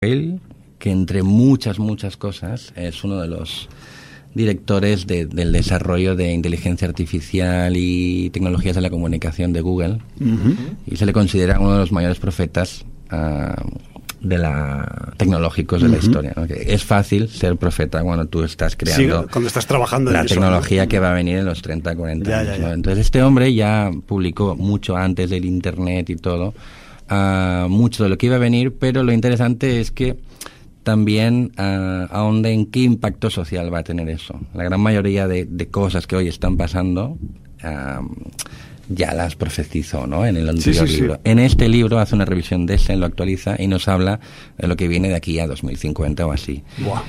Boyle, que entre muchas cosas es uno de los directores del desarrollo de inteligencia artificial y tecnologías de la comunicación de Google, y se le considera uno de los mayores profetas tecnológicos de la historia, ¿no? Que es fácil ser profeta cuando tú estás creando, cuando estás trabajando la en eso, tecnología, ¿no? que va a venir en los 30, 40 años, ¿no? Entonces este hombre ya publicó mucho antes del internet y todo, mucho de lo que iba a venir, pero lo interesante es que también ahonda en qué impacto social va a tener eso. La gran mayoría de cosas que hoy están pasando ya las profetizó, ¿no?, en el anterior libro. En este libro hace una revisión de ese, lo actualiza y nos habla de lo que viene de aquí a 2050 o así.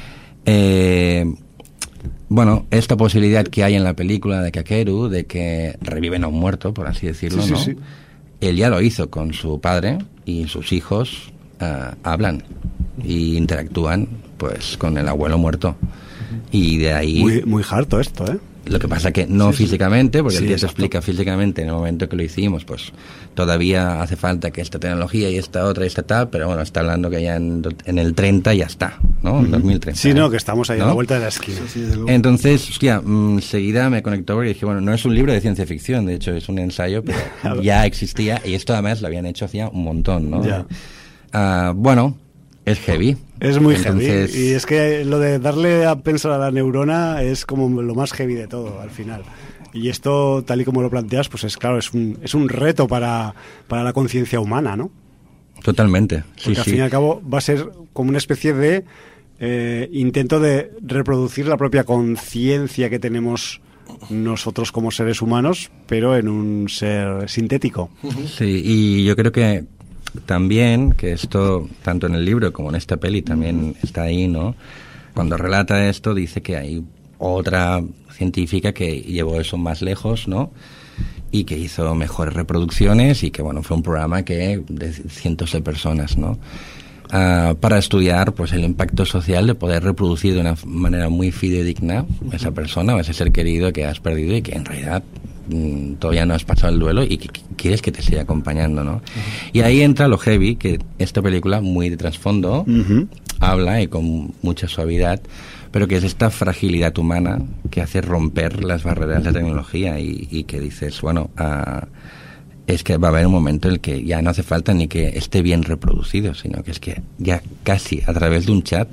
Bueno, esta posibilidad que hay en la película de Kakeru, de que reviven a un muerto, por así decirlo, ¿no? Él ya lo hizo con su padre, y sus hijos hablan y interactúan pues con el abuelo muerto, y de ahí muy harto esto, ¿eh? Lo que pasa que no físicamente, porque el tío se explica físicamente en el momento que lo hicimos, pues todavía hace falta que esta tecnología y esta otra y esta tal, pero bueno, está hablando que ya en el 30 ya está, ¿no? En 2030. Sí, no, que estamos ahí, ¿no?, a la vuelta de la esquina. Entonces, hostia, enseguida me conectó porque dije, bueno, no es un libro de ciencia ficción, de hecho es un ensayo, pero ya existía, y esto además lo habían hecho hacía un montón, ¿no? Bueno, es heavy. Es muy heavy, y es que lo de darle a pensar a la neurona es como lo más heavy de todo, al final. Y esto, tal y como lo planteas, pues es claro, es un reto para la conciencia humana, ¿no? Totalmente, porque al fin y al cabo va a ser como una especie de intento de reproducir la propia conciencia que tenemos nosotros como seres humanos, pero en un ser sintético. Sí, y yo creo que también, que esto, tanto en el libro como en esta peli, también está ahí, ¿no? Cuando relata esto, dice que hay otra científica que llevó eso más lejos, ¿no? Y que hizo mejores reproducciones, y que, bueno, fue un programa de cientos de personas, ¿no? Para estudiar, pues, el impacto social de poder reproducir de una manera muy fidedigna a esa persona o a ese ser querido que has perdido, y que en realidad todavía no has pasado el duelo y que quieres que te siga acompañando, ¿no? Y ahí entra lo heavy, que esta película, muy de trasfondo, habla, y con mucha suavidad, pero que es esta fragilidad humana que hace romper las barreras de tecnología, y que dices, bueno, es que va a haber un momento en el que ya no hace falta ni que esté bien reproducido, sino que es que ya casi a través de un chat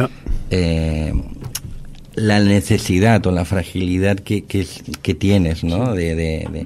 la necesidad o la fragilidad que tienes, ¿no? De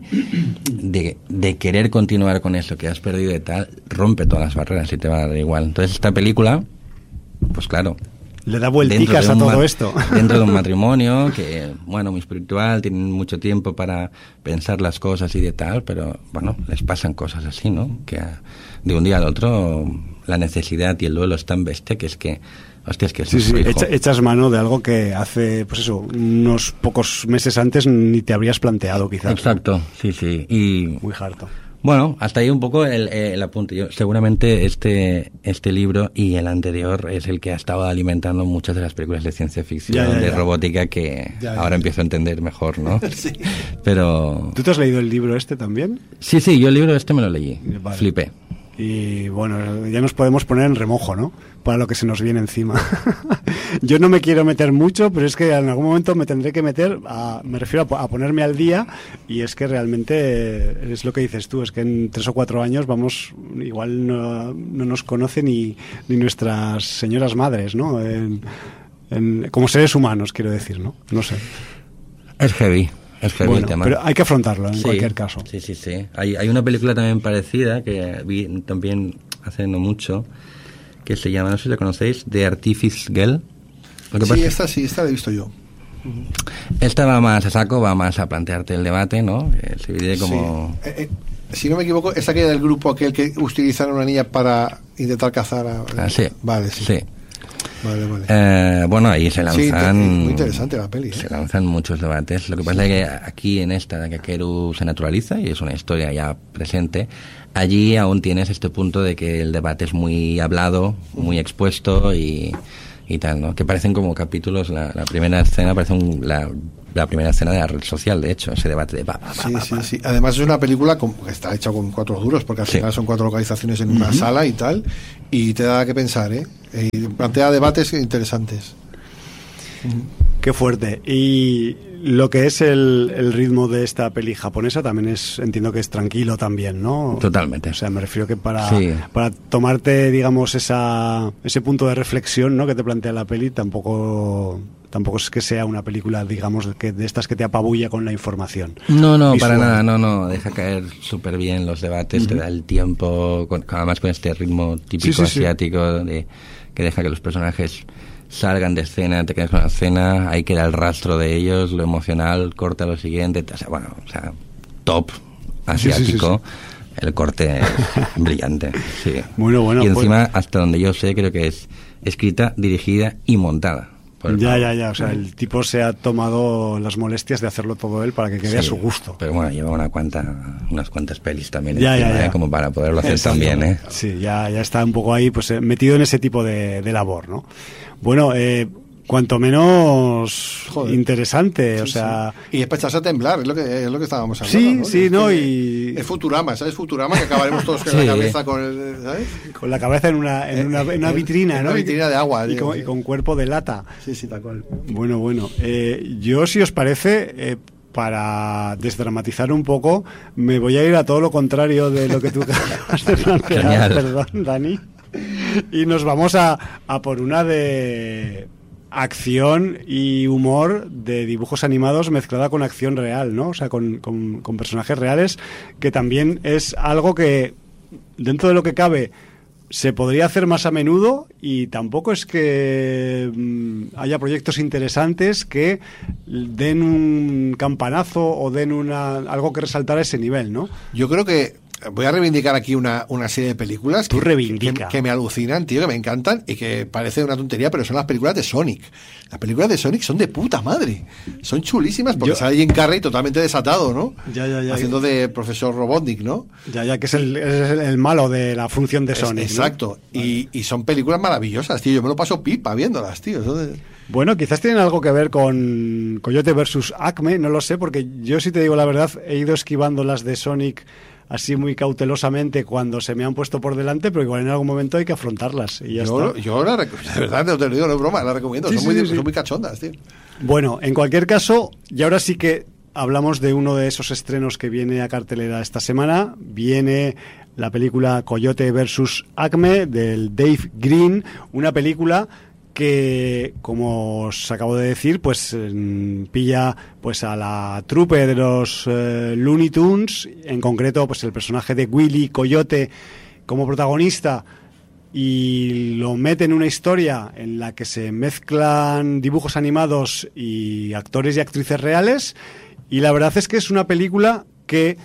querer continuar con eso que has perdido y tal, rompe todas las barreras y te va a dar igual. Entonces esta película, pues claro, le da vuelticas a todo esto. Dentro de un matrimonio que, bueno, muy espiritual, tienen mucho tiempo para pensar las cosas y de tal, pero bueno, les pasan cosas así, ¿no? Que de un día al otro la necesidad y el duelo es tan bestia que es que, hostia, es que echas mano de algo que hace, pues eso, unos pocos meses antes ni te habrías planteado, quizás. Exacto, sí. Y muy harto. Bueno, hasta ahí un poco el apunte. Yo, seguramente este libro y el anterior es el que ha estado alimentando muchas de las películas de ciencia ficción, de robótica, que ahora empiezo a entender mejor, ¿no? Sí. Pero... ¿Tú te has leído el libro este también? Sí, yo el libro este me lo leí. Vale. Flipé. Y bueno, ya nos podemos poner en remojo, ¿no? Para lo que se nos viene encima. Yo no me quiero meter mucho, pero es que en algún momento me tendré que meter, me refiero a ponerme al día, y es que realmente es lo que dices tú, es que en 3 o 4 años vamos, igual no nos conocen ni nuestras señoras madres, ¿no? Como seres humanos, quiero decir, ¿no? No sé. Es heavy. Es heavy el tema. Pero hay que afrontarlo en cualquier caso. Sí. Hay una película también parecida que vi también hace no mucho, que se llama, no sé si la conocéis, The Artifice Girl. Esta la he visto yo. Esta va más a saco, va más a plantearte el debate, ¿no? Se divide como... si no me equivoco, es aquella del grupo aquel que utilizaron a una niña para intentar cazar a... sí. Vale, sí. Vale. Bueno, ahí se lanzan... muy interesante la peli. Se lanzan muchos debates. Lo que pasa es que aquí en esta, que Kakeru se naturaliza y es una historia ya presente, allí aún tienes este punto de que el debate es muy hablado, muy expuesto, y y tal, ¿no? Que parecen como capítulos, la primera escena parece la primera escena de la red social, de hecho, ese debate de Sí. Además es una película que está hecha con 4 duros, porque al final son 4 localizaciones en una sala y tal, y te da que pensar, y plantea debates interesantes. Qué fuerte. Y lo que es el ritmo de esta peli japonesa también entiendo que es tranquilo también, ¿no? Totalmente. O sea, me refiero que para tomarte, digamos, ese punto de reflexión, ¿no?, que te plantea la peli, tampoco es que sea una película, digamos, de estas que te apabulla con la información. No, visual. Para nada, no. Deja caer súper bien los debates, te da el tiempo, además con este ritmo típico asiático que deja que los personajes salgan de escena, te quedas con la escena, ahí queda el rastro de ellos, lo emocional, corta lo siguiente, top asiático, el corte brillante, sí. Bueno, y encima, hasta donde yo sé, creo que es escrita, dirigida y montada. Ya, o sea, el tipo se ha tomado las molestias de hacerlo todo él para que quede a su gusto. Pero bueno, lleva unas cuantas pelis también ya. como para poderlo hacer también, Sí, ya está un poco ahí, pues metido en ese tipo de labor, ¿no? Bueno, cuanto menos interesante, o sea... Y es para echarse a temblar, es lo que estábamos hablando, ¿no? Es Futurama, ¿sabes? Futurama, que acabaremos todos con la cabeza ¿sabes? Con la cabeza en una vitrina, ¿no? Una vitrina de agua. Y con cuerpo de lata. Sí, tal cual. Bueno. Yo, si os parece... para desdramatizar un poco, me voy a ir a todo lo contrario de lo que tú acabas de plantear, perdón, Dani, y nos vamos a por una de acción y humor de dibujos animados mezclada con acción real, ¿no? O sea, con personajes reales, que también es algo que, dentro de lo que cabe, se podría hacer más a menudo, y tampoco es que haya proyectos interesantes que den un campanazo o den algo que resaltar a ese nivel, ¿no? Yo creo que voy a reivindicar aquí una serie de películas que me alucinan, tío, que me encantan y que parece una tontería, pero son las películas de Sonic. Las películas de Sonic son de puta madre. Son chulísimas porque sale Jim Carrey totalmente desatado, ¿no? Ya. Haciendo de profesor Robotnik, ¿no? Ya, que es el malo de la función de Sonic. Exacto. ¿No? Y son películas maravillosas, tío. Yo me lo paso pipa viéndolas, tío. Bueno, quizás tienen algo que ver con Coyote versus Acme, no lo sé, porque yo, si te digo la verdad, he ido esquivando las de Sonic así muy cautelosamente cuando se me han puesto por delante, pero igual en algún momento hay que afrontarlas y ya está. Yo de verdad, no te lo digo, no es broma, la recomiendo, son muy cachondas, tío. Bueno, en cualquier caso, y ahora sí que hablamos de uno de esos estrenos que viene a cartelera esta semana. Viene la película Coyote versus Acme, del Dave Green, una película que, como os acabo de decir, pues pilla pues a la trupe de los Looney Tunes, en concreto pues el personaje de Willy Coyote como protagonista, y lo mete en una historia en la que se mezclan dibujos animados y actores y actrices reales, y la verdad es que es una película que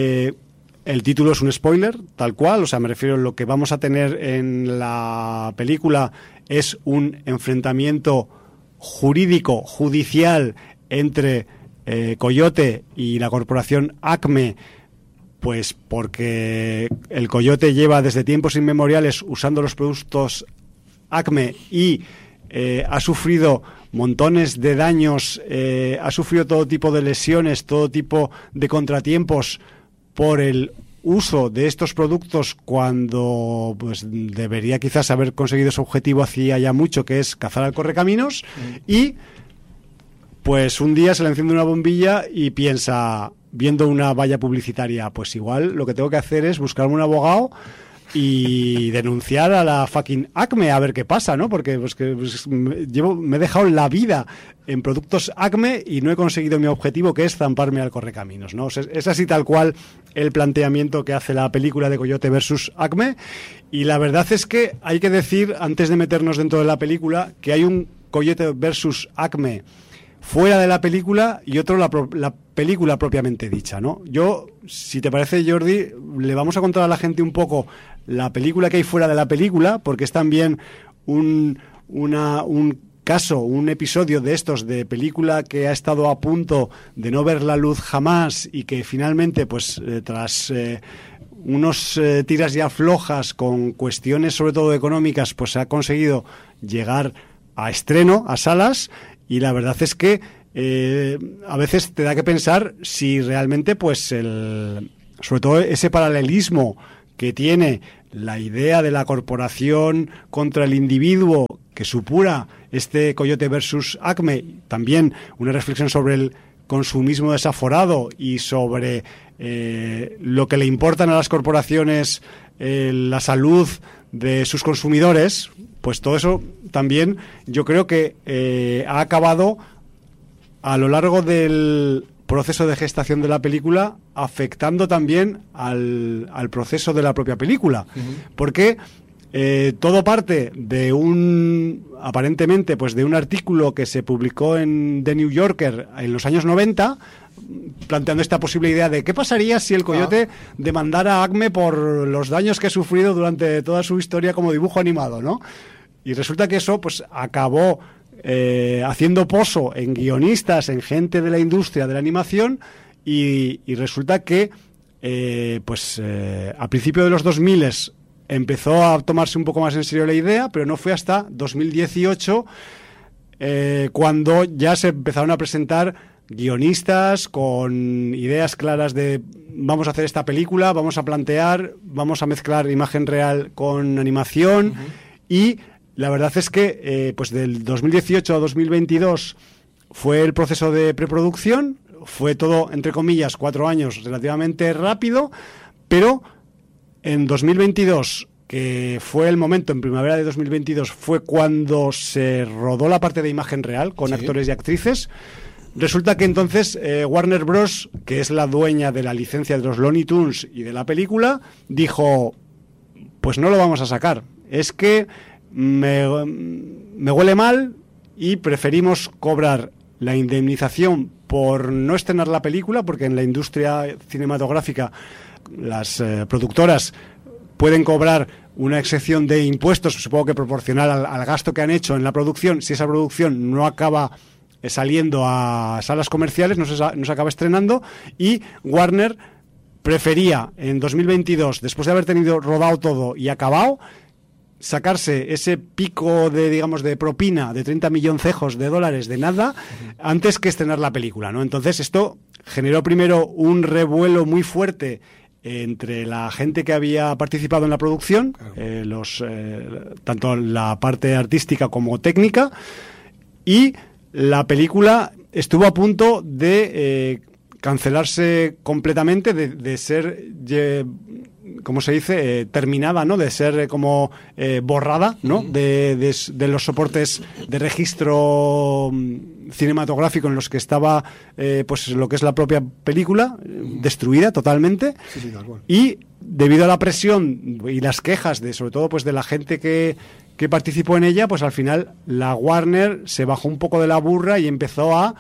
el título es un spoiler, tal cual, o sea, me refiero a lo que vamos a tener en la película es un enfrentamiento jurídico, judicial, entre Coyote y la corporación Acme, pues porque el Coyote lleva desde tiempos inmemoriales usando los productos Acme y ha sufrido montones de daños, ha sufrido todo tipo de lesiones, todo tipo de contratiempos por el uso de estos productos, cuando pues debería quizás haber conseguido su objetivo hacía ya mucho, que es cazar al correcaminos, y pues un día se le enciende una bombilla y piensa, viendo una valla publicitaria, pues igual lo que tengo que hacer es buscarme un abogado y denunciar a la fucking Acme a ver qué pasa, ¿no? Porque me he dejado la vida en productos Acme y no he conseguido mi objetivo, que es zamparme al correcaminos, ¿no? O sea, es así tal cual el planteamiento que hace la película de Coyote versus Acme, y la verdad es que hay que decir, antes de meternos dentro de la película, que hay un Coyote versus Acme fuera de la película y otro la película propiamente dicha, ¿no? Yo, si te parece, Jordi, le vamos a contar a la gente un poco la película que hay fuera de la película, porque es también un caso, un episodio de estos de película que ha estado a punto de no ver la luz jamás y que finalmente, pues tras unos tiras y aflojas con cuestiones sobre todo económicas, pues ha conseguido llegar a estreno, a salas, y la verdad es que a veces te da que pensar si realmente, pues, sobre todo ese paralelismo que tiene la idea de la corporación contra el individuo que supura este Coyote versus Acme, también una reflexión sobre el consumismo desaforado y sobre lo que le importan a las corporaciones la salud de sus consumidores, pues todo eso también yo creo que ha acabado a lo largo del proceso de gestación de la película afectando también al proceso de la propia película, porque todo parte de aparentemente pues de un artículo que se publicó en The New Yorker en los años 90, planteando esta posible idea de qué pasaría si el Coyote demandara a Acme por los daños que ha sufrido durante toda su historia como dibujo animado, ¿no? Y resulta que eso pues acabó haciendo poso en guionistas, en gente de la industria de la animación, y resulta que a principios de los 2000 empezó a tomarse un poco más en serio la idea, pero no fue hasta 2018 cuando ya se empezaron a presentar guionistas con ideas claras de vamos a hacer esta película, vamos a mezclar imagen real con animación, y la verdad es que pues del 2018 a 2022 fue el proceso de preproducción, fue todo, entre comillas, 4 años relativamente rápido, pero en 2022, que fue el momento, en primavera de 2022, fue cuando se rodó la parte de imagen real con actores y actrices. Resulta que entonces Warner Bros., que es la dueña de la licencia de los Looney Tunes y de la película, dijo, pues no lo vamos a sacar. Es que me huele mal y preferimos cobrar la indemnización por no estrenar la película, porque en la industria cinematográfica las productoras pueden cobrar una excepción de impuestos, supongo que proporcional al gasto que han hecho en la producción, si esa producción no acaba saliendo a salas comerciales, no se acaba estrenando, y Warner prefería en 2022, después de haber tenido rodado todo y acabado, sacarse ese pico de, digamos, de propina de 30 milloncejos de dólares de nada antes que estrenar la película, ¿no? Entonces esto generó primero un revuelo muy fuerte entre la gente que había participado en la producción, tanto la parte artística como técnica, y la película estuvo a punto de cancelarse completamente, de ser, ¿cómo se dice?, terminada, ¿no?, de ser como borrada, ¿no?, de los soportes de registro cinematográfico en los que estaba pues lo que es la propia película, destruida totalmente. Sí, tal cual. Y debido a la presión y las quejas de, sobre todo, pues de la gente que participó en ella, pues al final la Warner se bajó un poco de la burra y empezó a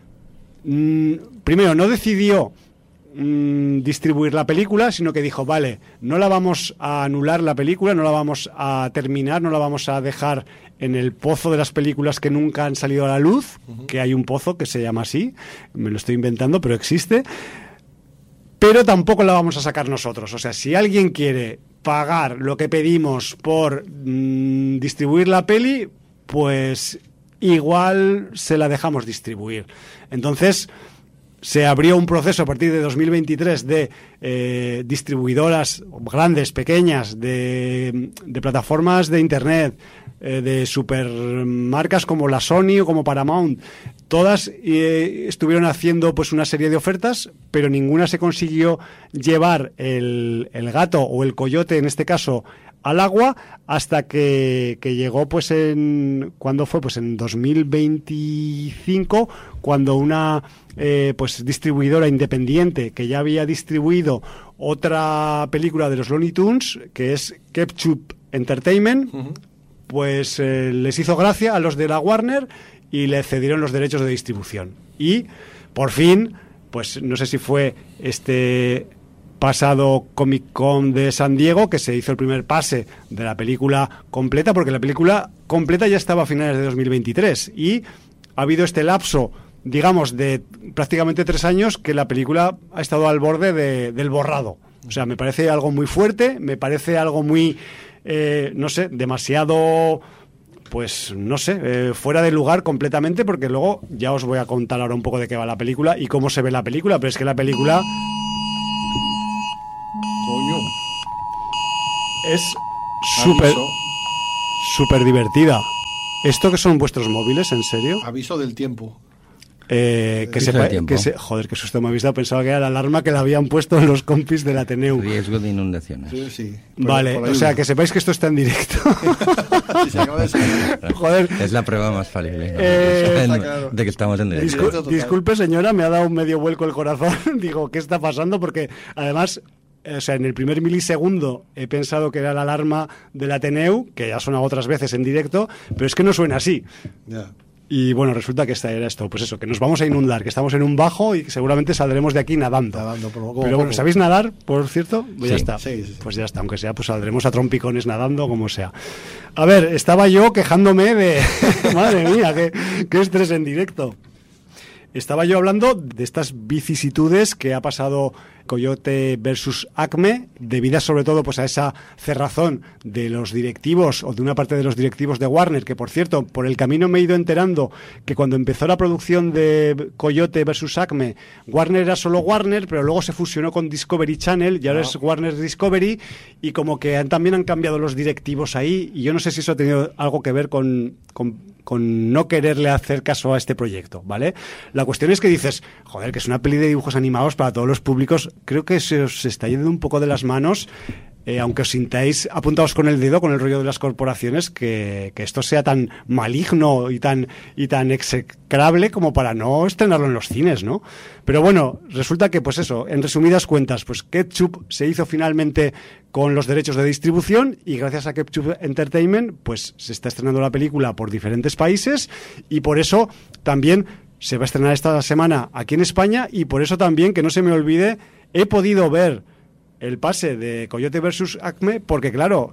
primero no decidió distribuir la película, sino que dijo, vale, no la vamos a anular la película, no la vamos a terminar, no la vamos a dejar en el pozo de las películas que nunca han salido a la luz, que hay un pozo que se llama así, me lo estoy inventando, pero existe, pero tampoco la vamos a sacar nosotros. O sea, si alguien quiere pagar lo que pedimos por distribuir la peli, pues igual se la dejamos distribuir. Entonces se abrió un proceso a partir de 2023 de distribuidoras grandes, pequeñas, de plataformas de internet, de supermarcas como la Sony o como Paramount. Todas estuvieron haciendo pues una serie de ofertas, pero ninguna se consiguió llevar el gato o el coyote, en este caso, al agua, hasta que llegó pues ¿cuándo fue? Pues en 2025, cuando una pues distribuidora independiente que ya había distribuido otra película de los Looney Tunes, que es Ketchup Entertainment, pues les hizo gracia a los de la Warner y le cedieron los derechos de distribución. Y por fin, pues no sé si fue este pasado Comic Con de San Diego que se hizo el primer pase de la película completa, porque la película completa ya estaba a finales de 2023 y ha habido este lapso, digamos, de prácticamente 3 años que la película ha estado al borde del borrado. O sea, me parece algo muy fuerte, me parece algo muy, no sé, demasiado pues no sé, fuera de lugar completamente, porque luego ya os voy a contar ahora un poco de qué va la película y cómo se ve la película, pero es que la película... Coño. Es súper divertida. ¿Esto que son vuestros móviles, en serio? Aviso del tiempo. Joder, qué susto me habéis dado. Pensaba que era la alarma que la habían puesto en los compis del Ateneu. Riesgo de inundaciones. Sí. Vale, o sea, que sepáis que esto está en directo. Sí, se acaba de salir. Joder. Es la prueba más falible, ¿no? Claro. De que estamos en directo. Disculpe, señora, me ha dado un medio vuelco el corazón. Digo, ¿qué está pasando? Porque además... O sea, en el primer milisegundo he pensado que era la alarma del Ateneu, que ya ha sonado otras veces en directo, pero es que no suena así. Ya. Y bueno, resulta que era esto, pues eso, que nos vamos a inundar, que estamos en un bajo y que seguramente saldremos de aquí nadando. Pero bueno, ¿sabéis nadar, por cierto? Pues sí. Ya está. Sí. Pues ya está, aunque sea, pues saldremos a trompicones nadando, como sea. A ver, estaba yo quejándome de... Madre mía, qué estrés en directo. Estaba yo hablando de estas vicisitudes que ha pasado Coyote versus Acme, debidas sobre todo pues a esa cerrazón de los directivos o de una parte de los directivos de Warner, que por cierto, por el camino me he ido enterando que cuando empezó la producción de Coyote versus Acme, Warner era solo Warner, pero luego se fusionó con Discovery Channel y ahora es Warner Discovery, y como que también han cambiado los directivos ahí, y yo no sé si eso ha tenido algo que ver con no quererle hacer caso a este proyecto, ¿vale? La cuestión es que dices, joder, que es una peli de dibujos animados para todos los públicos. Creo que se os está yendo un poco de las manos, aunque os sintáis apuntados con el dedo con el rollo de las corporaciones, que esto sea tan maligno y tan execrable como para no estrenarlo en los cines, ¿no? Pero bueno, resulta que, pues eso, en resumidas cuentas, pues Ketchup se hizo finalmente con los derechos de distribución, y gracias a Ketchup Entertainment pues se está estrenando la película por diferentes países, y por eso también se va a estrenar esta semana aquí en España, y por eso también, que no se me olvide, he podido ver el pase de Coyote versus Acme, porque claro,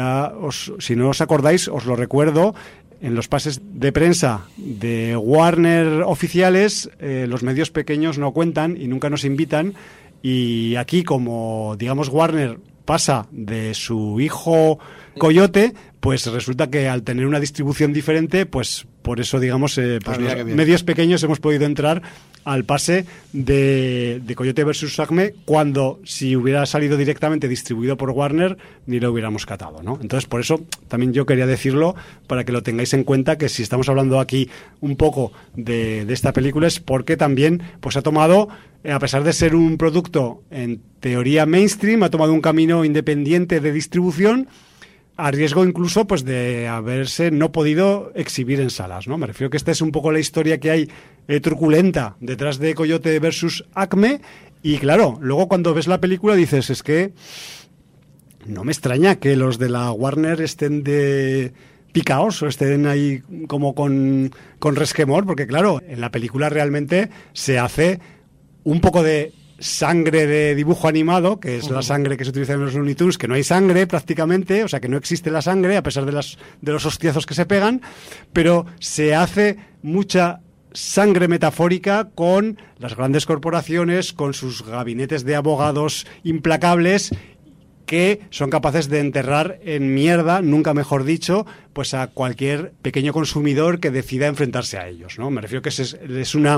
si no os acordáis, os lo recuerdo, en los pases de prensa de Warner oficiales, los medios pequeños no cuentan y nunca nos invitan, y aquí, como digamos Warner pasa de su hijo Coyote, pues resulta que al tener una distribución diferente, pues por eso, digamos, pues los medios pequeños hemos podido entrar al pase de Coyote versus Acme, cuando si hubiera salido directamente distribuido por Warner ni lo hubiéramos catado, ¿no? Entonces, por eso también yo quería decirlo, para que lo tengáis en cuenta, que si estamos hablando aquí un poco de esta película es porque también pues ha tomado, a pesar de ser un producto en teoría mainstream, ha tomado un camino independiente de distribución, a riesgo incluso pues de haberse no podido exhibir en salas, ¿no? Me refiero que esta es un poco la historia que hay truculenta detrás de Coyote versus Acme, y claro, luego cuando ves la película dices, es que no me extraña que los de la Warner estén de picaos o estén ahí como con resquemor, porque claro, en la película realmente se hace un poco de sangre de dibujo animado, que es la sangre que se utiliza en los Looney Tunes, que no hay sangre prácticamente, o sea que no existe la sangre a pesar de los hostiazos que se pegan, pero se hace mucha sangre metafórica con las grandes corporaciones, con sus gabinetes de abogados implacables, que son capaces de enterrar en mierda, nunca mejor dicho, pues a cualquier pequeño consumidor que decida enfrentarse a ellos, ¿no? Me refiero que es una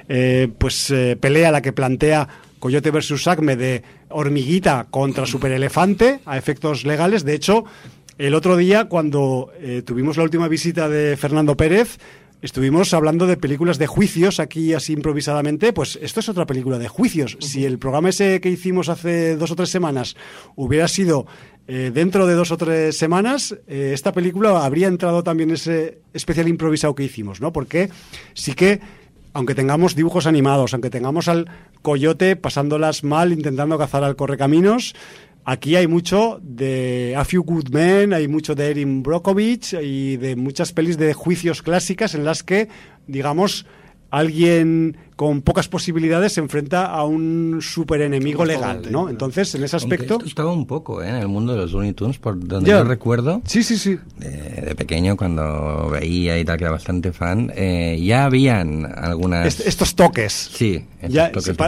pelea la que plantea Coyote versus Acme, de hormiguita contra superelefante a efectos legales. De hecho, el otro día, cuando tuvimos la última visita de Fernando Pérez, estuvimos hablando de películas de juicios aquí así improvisadamente. Pues esto es otra película de juicios. Si el programa ese que hicimos hace 2 o 3 semanas hubiera sido dentro de 2 o 3 semanas, esta película habría entrado también ese especial improvisado que hicimos, ¿no? Porque sí que, aunque tengamos dibujos animados, aunque tengamos al coyote pasándolas mal intentando cazar al correcaminos, aquí hay mucho de A Few Good Men, hay mucho de Erin Brockovich y de muchas pelis de juicios clásicas en las que, digamos, alguien con pocas posibilidades se enfrenta a un superenemigo legal, ¿no? Entonces, en ese aspecto... Esto estaba un poco en el mundo de los Looney Tunes, por donde yo recuerdo. Sí. De pequeño, cuando veía y tal, que era bastante fan, ya habían algunas... Estos toques. Sí. Ya, toques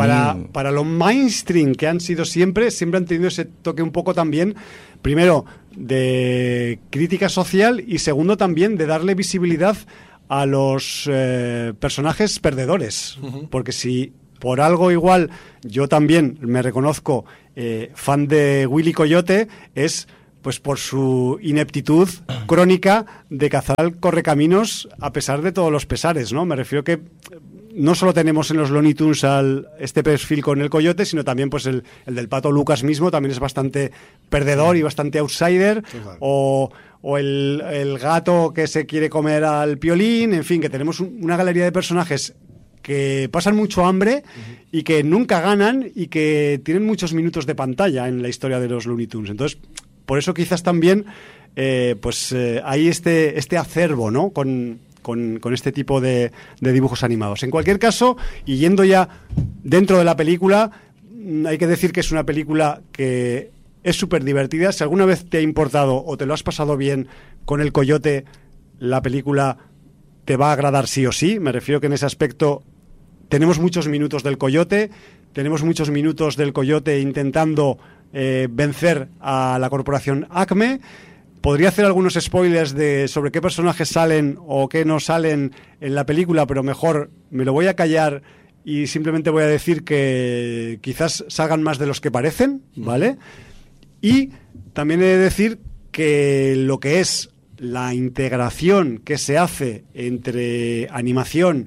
para lo mainstream que han sido siempre han tenido ese toque un poco también, primero, de crítica social y segundo también de darle visibilidad a los personajes perdedores. Porque si por algo igual yo también me reconozco fan de Willy Coyote, es pues por su ineptitud crónica de cazar al correcaminos a pesar de todos los pesares, ¿no? Me refiero que no solo tenemos en los Looney Tunes este perfil con el coyote, sino también pues el del Pato Lucas mismo también es bastante perdedor y bastante outsider, o el gato que se quiere comer al Piolín, en fin, que tenemos una galería de personajes que pasan mucho hambre y que nunca ganan y que tienen muchos minutos de pantalla en la historia de los Looney Tunes. Entonces, por eso quizás también hay este acervo, ¿no? Con este tipo de dibujos animados. En cualquier caso, y yendo ya dentro de la película, hay que decir que es una película que es súper divertida. Si alguna vez te ha importado o te lo has pasado bien con el coyote, la película te va a agradar sí o sí. Me refiero que en ese aspecto tenemos muchos minutos del coyote, intentando vencer a la corporación Acme. Podría hacer algunos spoilers sobre qué personajes salen o qué no salen en la película, pero mejor me lo voy a callar y simplemente voy a decir que quizás salgan más de los que parecen, ¿vale? Y también he de decir que lo que es la integración que se hace entre animación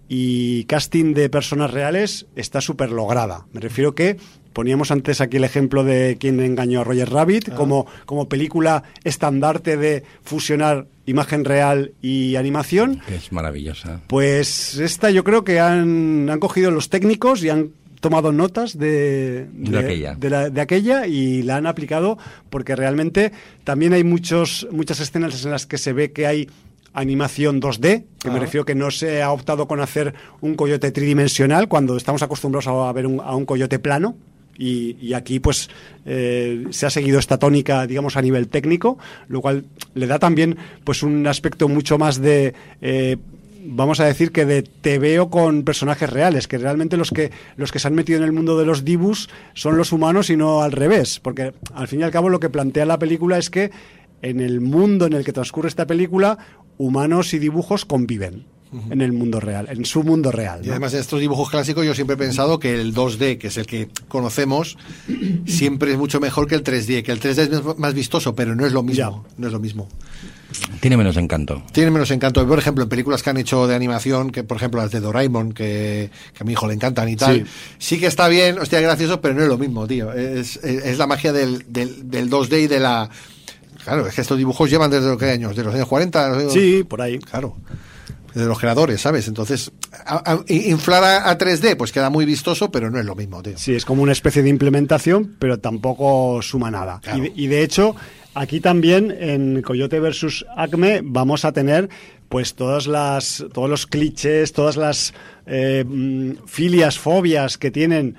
y casting de personas reales está súper lograda. Me refiero que poníamos antes aquí el ejemplo de Quién engañó a Roger Rabbit, como película estandarte de fusionar imagen real y animación. Que es maravillosa. Pues esta yo creo que han cogido los técnicos y han tomado notas de aquella y la han aplicado, porque realmente también hay muchas escenas en las que se ve que hay animación 2D, que me refiero que no se ha optado con hacer un coyote tridimensional cuando estamos acostumbrados a ver a un coyote plano. Y aquí pues se ha seguido esta tónica, digamos, a nivel técnico, lo cual le da también pues un aspecto mucho más de vamos a decir que de te veo con personajes reales, que realmente los que se han metido en el mundo de los dibus son los humanos y no al revés, porque al fin y al cabo lo que plantea la película es que en el mundo en el que transcurre esta película, humanos y dibujos conviven en el mundo real, en su mundo real, ¿no? Y además de estos dibujos clásicos yo siempre he pensado que el 2D, que es el que conocemos, siempre es mucho mejor que el 3D, que el 3D es más vistoso, pero no es lo mismo, no es lo mismo. Tiene menos encanto. Por ejemplo, en películas que han hecho de animación, que por ejemplo las de Doraemon, que a mi hijo le encantan y tal, sí que está bien, hostia, gracioso, pero no es lo mismo, tío. Es la magia del 2D y de la... Claro, es que estos dibujos llevan desde los años, de los años 40. Sí, por ahí. Claro. De los creadores, ¿sabes? Entonces, inflar a 3D, pues queda muy vistoso, pero no es lo mismo, tío. Sí, es como una especie de implementación, pero tampoco suma nada. Claro. Y de hecho, aquí también, en Coyote versus Acme, vamos a tener pues todos los clichés, todas las filias, fobias que tienen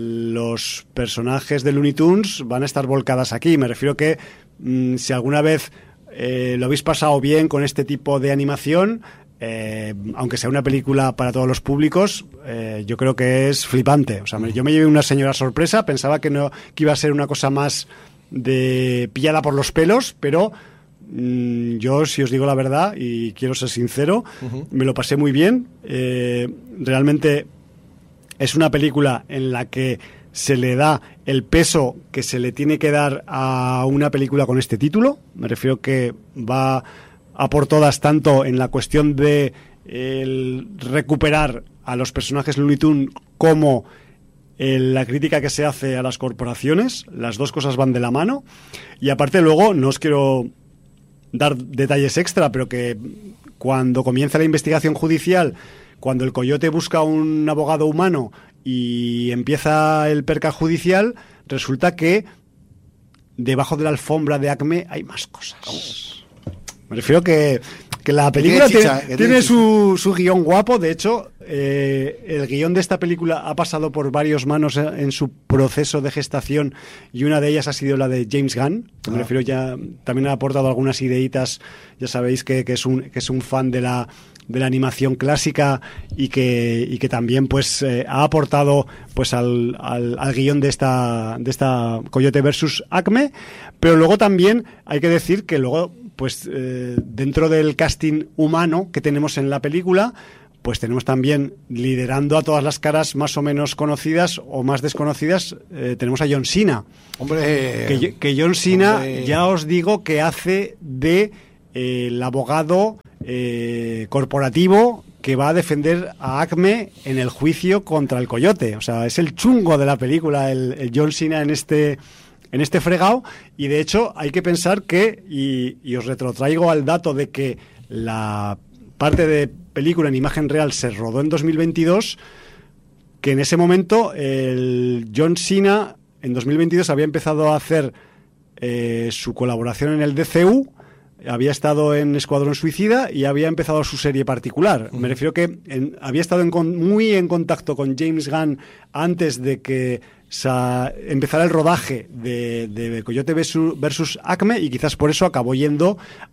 los personajes de Looney Tunes van a estar volcadas aquí. Me refiero que si alguna vez lo habéis pasado bien con este tipo de animación, aunque sea una película para todos los públicos, yo creo que es flipante. O sea, yo me llevé una señora sorpresa, pensaba que iba a ser una cosa más de pillada por los pelos, pero yo, si os digo la verdad y quiero ser sincero, me lo pasé muy bien. Realmente es una película en la que se le da el peso que se le tiene que dar a una película con este título. Me refiero que va a por todas, tanto en la cuestión de recuperar a los personajes Looney Tunes como la crítica que se hace a las corporaciones. Las dos cosas van de la mano. Y aparte luego, no os quiero dar detalles extra, pero que cuando comienza la investigación judicial, cuando el coyote busca un abogado humano y empieza el percal judicial, resulta que debajo de la alfombra de Acme hay más cosas. Me refiero que la película tiene su guión guapo. De hecho, el guión de esta película ha pasado por varias manos en su proceso de gestación, y una de ellas ha sido la de James Gunn. Me refiero, ya también ha aportado algunas ideitas. Ya sabéis que es un fan de la animación clásica, y que también pues ha aportado pues al guión de esta Coyote versus Acme. Pero luego también hay que decir que luego pues dentro del casting humano que tenemos en la película, pues tenemos también, liderando a todas las caras más o menos conocidas o más desconocidas, tenemos a John Cena. ¡Hombre! Que John Cena, ¡hombre! Ya os digo que hace de el abogado corporativo que va a defender a Acme en el juicio contra el Coyote. O sea, es el chungo de la película, el John Cena en este fregado. Y de hecho hay que pensar que, y os retrotraigo al dato de que la parte de película en imagen real se rodó en 2022, que en ese momento el John Cena en 2022 había empezado a hacer su colaboración en el DCU, había estado en Escuadrón Suicida y había empezado su serie particular. Me refiero que había estado muy en contacto con James Gunn antes de que empezara el rodaje de Coyote versus Acme, y quizás por eso acabó yendo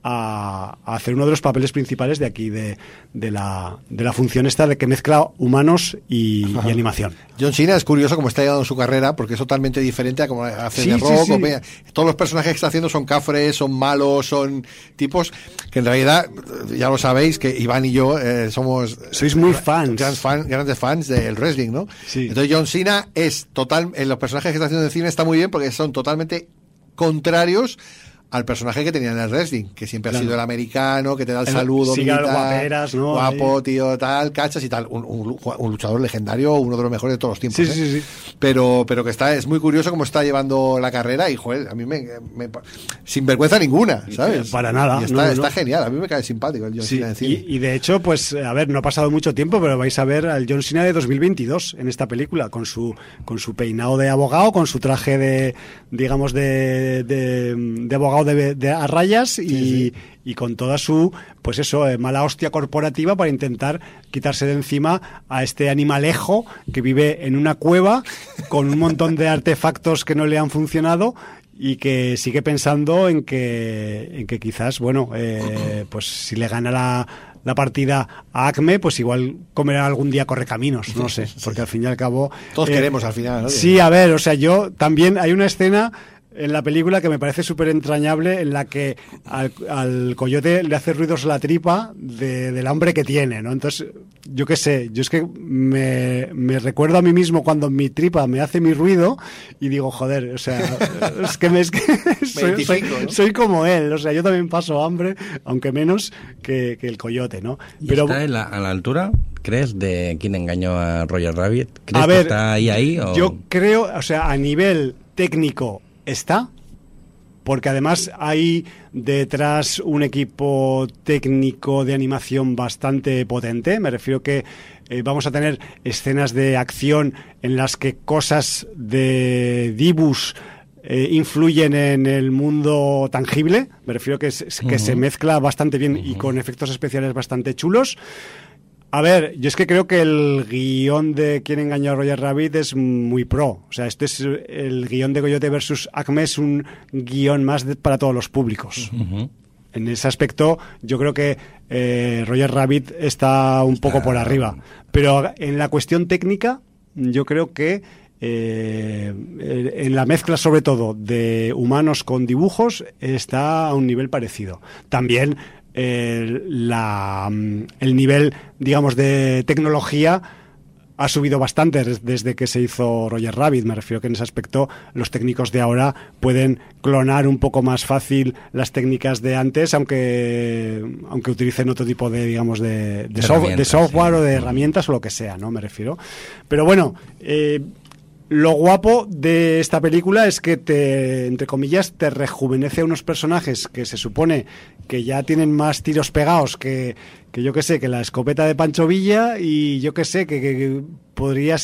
a hacer uno de los papeles principales de aquí, de la función esta de que mezcla humanos y animación. John Cena es curioso cómo está llevando su carrera, porque es totalmente diferente a como hace de rock. Sí. Todos los personajes que está haciendo son cafres, son malos, son tipos que en realidad, ya lo sabéis, que Iván y yo sois muy fans, grandes fans del wrestling, ¿no? Sí. Entonces John Cena es en los personajes que está haciendo en cine está muy bien, porque son totalmente contrarios al personaje que tenía en el wrestling, que siempre ha sido el americano, que te da el saludo, sí, militar, guaperas, ¿no? Guapo, tío, tal, cachas y tal, un luchador legendario, uno de los mejores de todos los tiempos. Sí. Pero que es muy curioso cómo está llevando la carrera, y joder, a mí me sin vergüenza ninguna, ¿sabes? Para nada. Y está genial, a mí me cae simpático el John Cena en cine. Y de hecho, pues, a ver, no ha pasado mucho tiempo, pero vais a ver al John Cena de 2022 en esta película, con su peinado de abogado, con su traje de abogado de a rayas, y con toda su, pues eso, mala hostia corporativa para intentar quitarse de encima a este animalejo que vive en una cueva con un montón de artefactos que no le han funcionado, y que sigue pensando en que quizás, bueno, pues si le gana la partida a Acme, pues igual comerá algún día Correcaminos, no sé, porque al fin y al cabo todos queremos al final, ¿no? Sí, a ver, o sea, yo también hay una escena en la película que me parece súper entrañable, en la que al coyote le hace ruidos la tripa del hambre que tiene, ¿no? Entonces, yo qué sé, yo es que me recuerdo a mí mismo cuando mi tripa me hace mi ruido y digo, joder, o sea, soy como él, o sea, yo también paso hambre, aunque menos que el coyote, ¿no? Pero ¿está a la altura, crees, de quién engañó a Roger Rabbit? ¿Crees que está ahí? ¿O? Yo creo, o sea, a nivel técnico está, porque además hay detrás un equipo técnico de animación bastante potente. Me refiero que vamos a tener escenas de acción en las que cosas de dibujos influyen en el mundo tangible. Me refiero que se mezcla bastante bien y con efectos especiales bastante chulos. A ver, yo es que creo que el guión de Quién engañó a Roger Rabbit es muy pro. O sea, el guión de Coyote versus Acme es un guión más para todos los públicos. En ese aspecto, yo creo que Roger Rabbit está un poco por arriba. Pero en la cuestión técnica, yo creo que en la mezcla, sobre todo, de humanos con dibujos, está a un nivel parecido. También el nivel, digamos, de tecnología ha subido bastante desde que se hizo Roger Rabbit. Me refiero que en ese aspecto los técnicos de ahora pueden clonar un poco más fácil las técnicas de antes, aunque utilicen otro tipo de, digamos, de software, sí, o de herramientas o lo que sea, ¿no? Me refiero. Pero bueno, lo guapo de esta película es que entre comillas, te rejuvenece a unos personajes que se supone que ya tienen más tiros pegados que yo que sé, que la escopeta de Pancho Villa, y yo que sé, que podría ser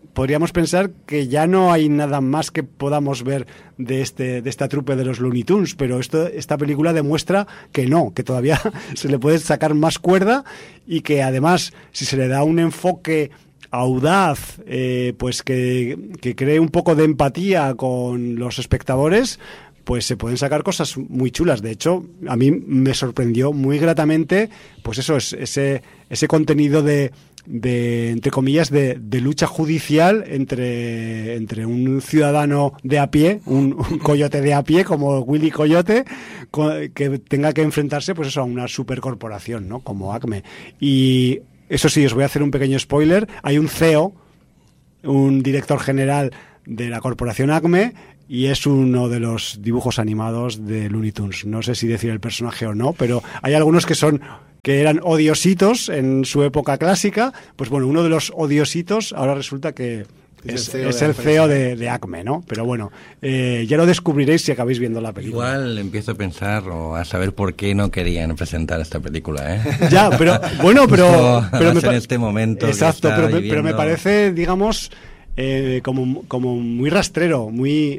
podríamos pensar que ya no hay nada más que podamos ver de esta trupe de los Looney Tunes, pero esta película demuestra que no, que todavía se le puede sacar más cuerda y que además, si se le da un enfoque audaz, pues que cree un poco de empatía con los espectadores, pues se pueden sacar cosas muy chulas. De hecho, a mí me sorprendió muy gratamente, pues eso, ese contenido de entre comillas, de lucha judicial entre un ciudadano de a pie, un coyote de a pie, como Willy Coyote, que tenga que enfrentarse, pues eso, a una supercorporación, ¿no? Como Acme. Y eso sí, os voy a hacer un pequeño spoiler. Hay un CEO, un director general de la corporación Acme, y es uno de los dibujos animados de Looney Tunes. No sé si decir el personaje o no, pero hay algunos que eran odiositos en su época clásica. Pues bueno, uno de los odiositos ahora resulta que es el CEO de Acme, ¿no? Pero bueno, ya lo descubriréis si acabáis viendo la película. Igual empiezo a pensar o a saber por qué no querían presentar esta película, ¿eh? Ya, pero bueno, pero en este momento. Exacto, pero me parece, digamos, como muy rastrero,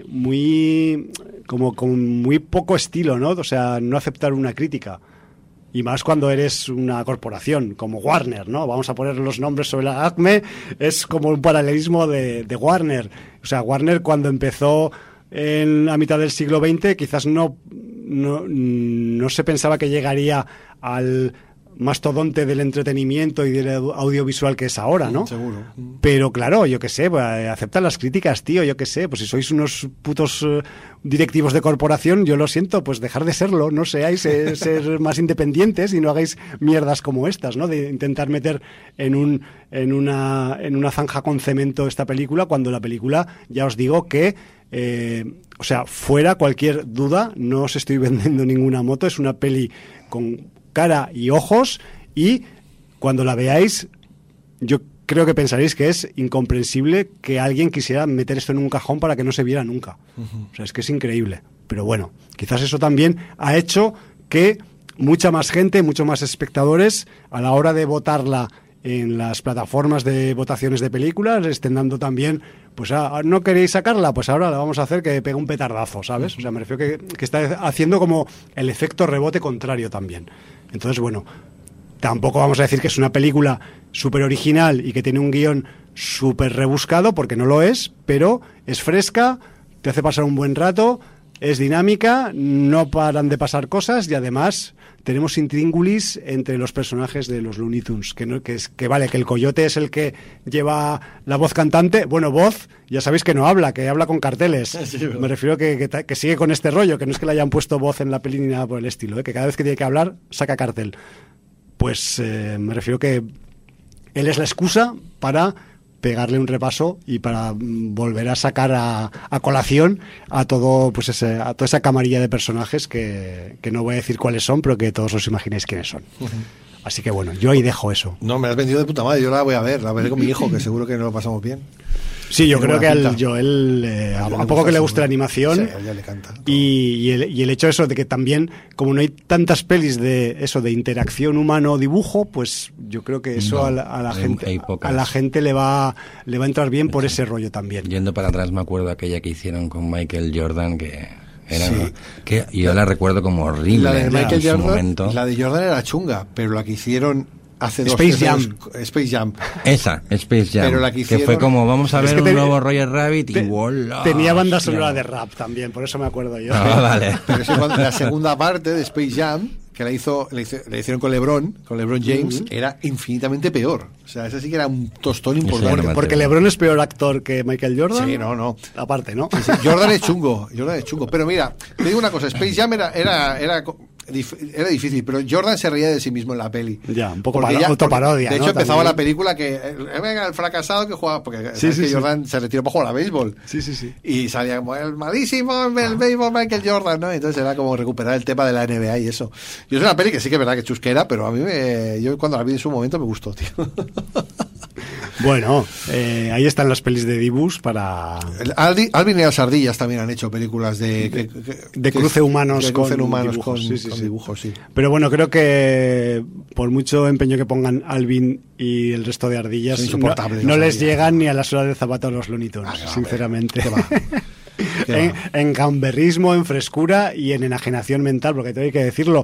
muy como con muy poco estilo, ¿no? O sea, no aceptar una crítica. Y más cuando eres una corporación como Warner, ¿no? Vamos a poner los nombres sobre la Acme, es como un paralelismo de Warner. O sea, Warner cuando empezó en la mitad del siglo XX quizás no se pensaba que llegaría al mastodonte del entretenimiento y del audiovisual que es ahora, ¿no? Seguro. Pero claro, yo qué sé, aceptan las críticas, tío, yo qué sé, pues si sois unos putos directivos de corporación, yo lo siento, pues dejar de serlo, no seáis ser más independientes y no hagáis mierdas como estas, ¿no? De intentar meter en una zanja con cemento esta película, cuando la película, ya os digo que o sea, fuera cualquier duda, no os estoy vendiendo ninguna moto, es una peli con cara y ojos, y cuando la veáis yo creo que pensaréis que es incomprensible que alguien quisiera meter esto en un cajón para que no se viera nunca. O sea, es que es increíble. Pero bueno, quizás eso también ha hecho que mucha más gente, muchos más espectadores, a la hora de votarla en las plataformas de votaciones de películas, estén dando también, pues ¿no queréis sacarla? Pues ahora la vamos a hacer que pegue un petardazo, ¿sabes? O sea, me refiero que está haciendo como el efecto rebote contrario también. Entonces, bueno, tampoco vamos a decir que es una película súper original y que tiene un guión súper rebuscado, porque no lo es, pero es fresca, te hace pasar un buen rato, es dinámica, no paran de pasar cosas y además tenemos intríngulis entre los personajes de los Looney Tunes, que vale, que el coyote es el que lleva la voz cantante, bueno, voz, ya sabéis que no habla, que habla con carteles. Sí, me refiero que sigue con este rollo, que no es que le hayan puesto voz en la peli ni nada por el estilo, que cada vez que tiene que hablar saca cartel. Pues me refiero que él es la excusa para pegarle un repaso y para volver a sacar a colación a todo, pues a toda esa camarilla de personajes que no voy a decir cuáles son, pero que todos os imaginéis quiénes son. Así que bueno, yo ahí dejo eso. No, me la has vendido de puta madre, yo la voy a ver, la veré con mi hijo, que seguro que nos lo pasamos bien. Sí, yo creo que al Joel, a poco que le guste la animación, sí, a ella le encanta. Y el hecho de eso, de que también, como no hay tantas pelis de interacción humano-dibujo, pues yo creo que eso a la gente le va a entrar bien por ese rollo también. Yendo para atrás me acuerdo aquella que hicieron con Michael Jordan, que yo la recuerdo como horrible. La de Michael Jordan, momento. La de Jordan era chunga, pero la que hicieron hace Space Jam. Space Jam. Esa, Space Jam. Pero la que hicieron, fue como, vamos a ver un nuevo Roger Rabbit y ¡voilà! Tenía banda sonora de rap también, por eso me acuerdo yo. Vale. Pero la segunda parte de Space Jam, que la hicieron con LeBron James, era infinitamente peor. O sea, esa sí que era un tostón importante. Porque LeBron es peor actor que Michael Jordan. Sí, no. Aparte, ¿no? Sí. Jordan es chungo. Pero mira, te digo una cosa, Space Jam era difícil, pero Jordan se reía de sí mismo en la peli. Ya, un poco autoparodia. De hecho, empezaba la película que venga el fracasado que juega, porque Jordan se retiró para jugar a béisbol. Sí. Y salía como el malísimo el béisbol Michael Jordan, ¿no? Entonces era como recuperar el tema de la NBA y eso. Yo es una peli que sí que es verdad que chusquera, pero a mí yo cuando la vi en su momento me gustó, tío. Bueno, ahí están las pelis de Dibus para... Alvin y las ardillas también han hecho películas de cruce humanos con dibujos, sí. Pero bueno, creo que por mucho empeño que pongan Alvin y el resto de ardillas, no les llegan ni a la suela del zapato a los Looney Tunes, sinceramente. En gamberrismo, en frescura y en enajenación mental, porque tengo que decirlo,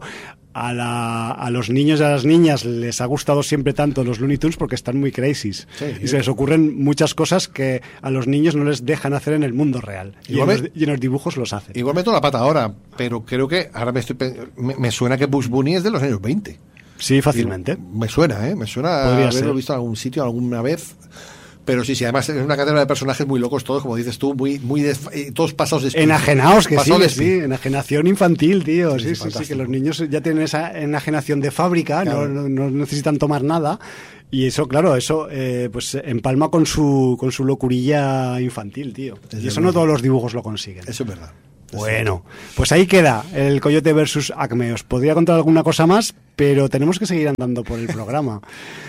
a los niños y a las niñas les ha gustado siempre tanto los Looney Tunes porque están muy crazies, y se les ocurren muchas cosas que a los niños no les dejan hacer en el mundo real, y en los dibujos los hacen. Igual meto la pata ahora, pero creo que ahora me suena que Bugs Bunny es de los años 20. Sí, fácilmente. Me suena haberlo visto en algún sitio alguna vez. Pero sí, además es una cátedra de personajes muy locos todos, como dices tú, todos pasados de espíritu. Enajenados, que sí, enajenación infantil, tío. Sí, que los niños ya tienen esa enajenación de fábrica, claro. no necesitan tomar nada. Y eso, claro, pues empalma con su locurilla infantil, tío. Y eso no todos los dibujos lo consiguen. Eso es verdad. Bueno, pues ahí queda el Coyote versus Acme. Os podría contar alguna cosa más, pero tenemos que seguir andando por el programa.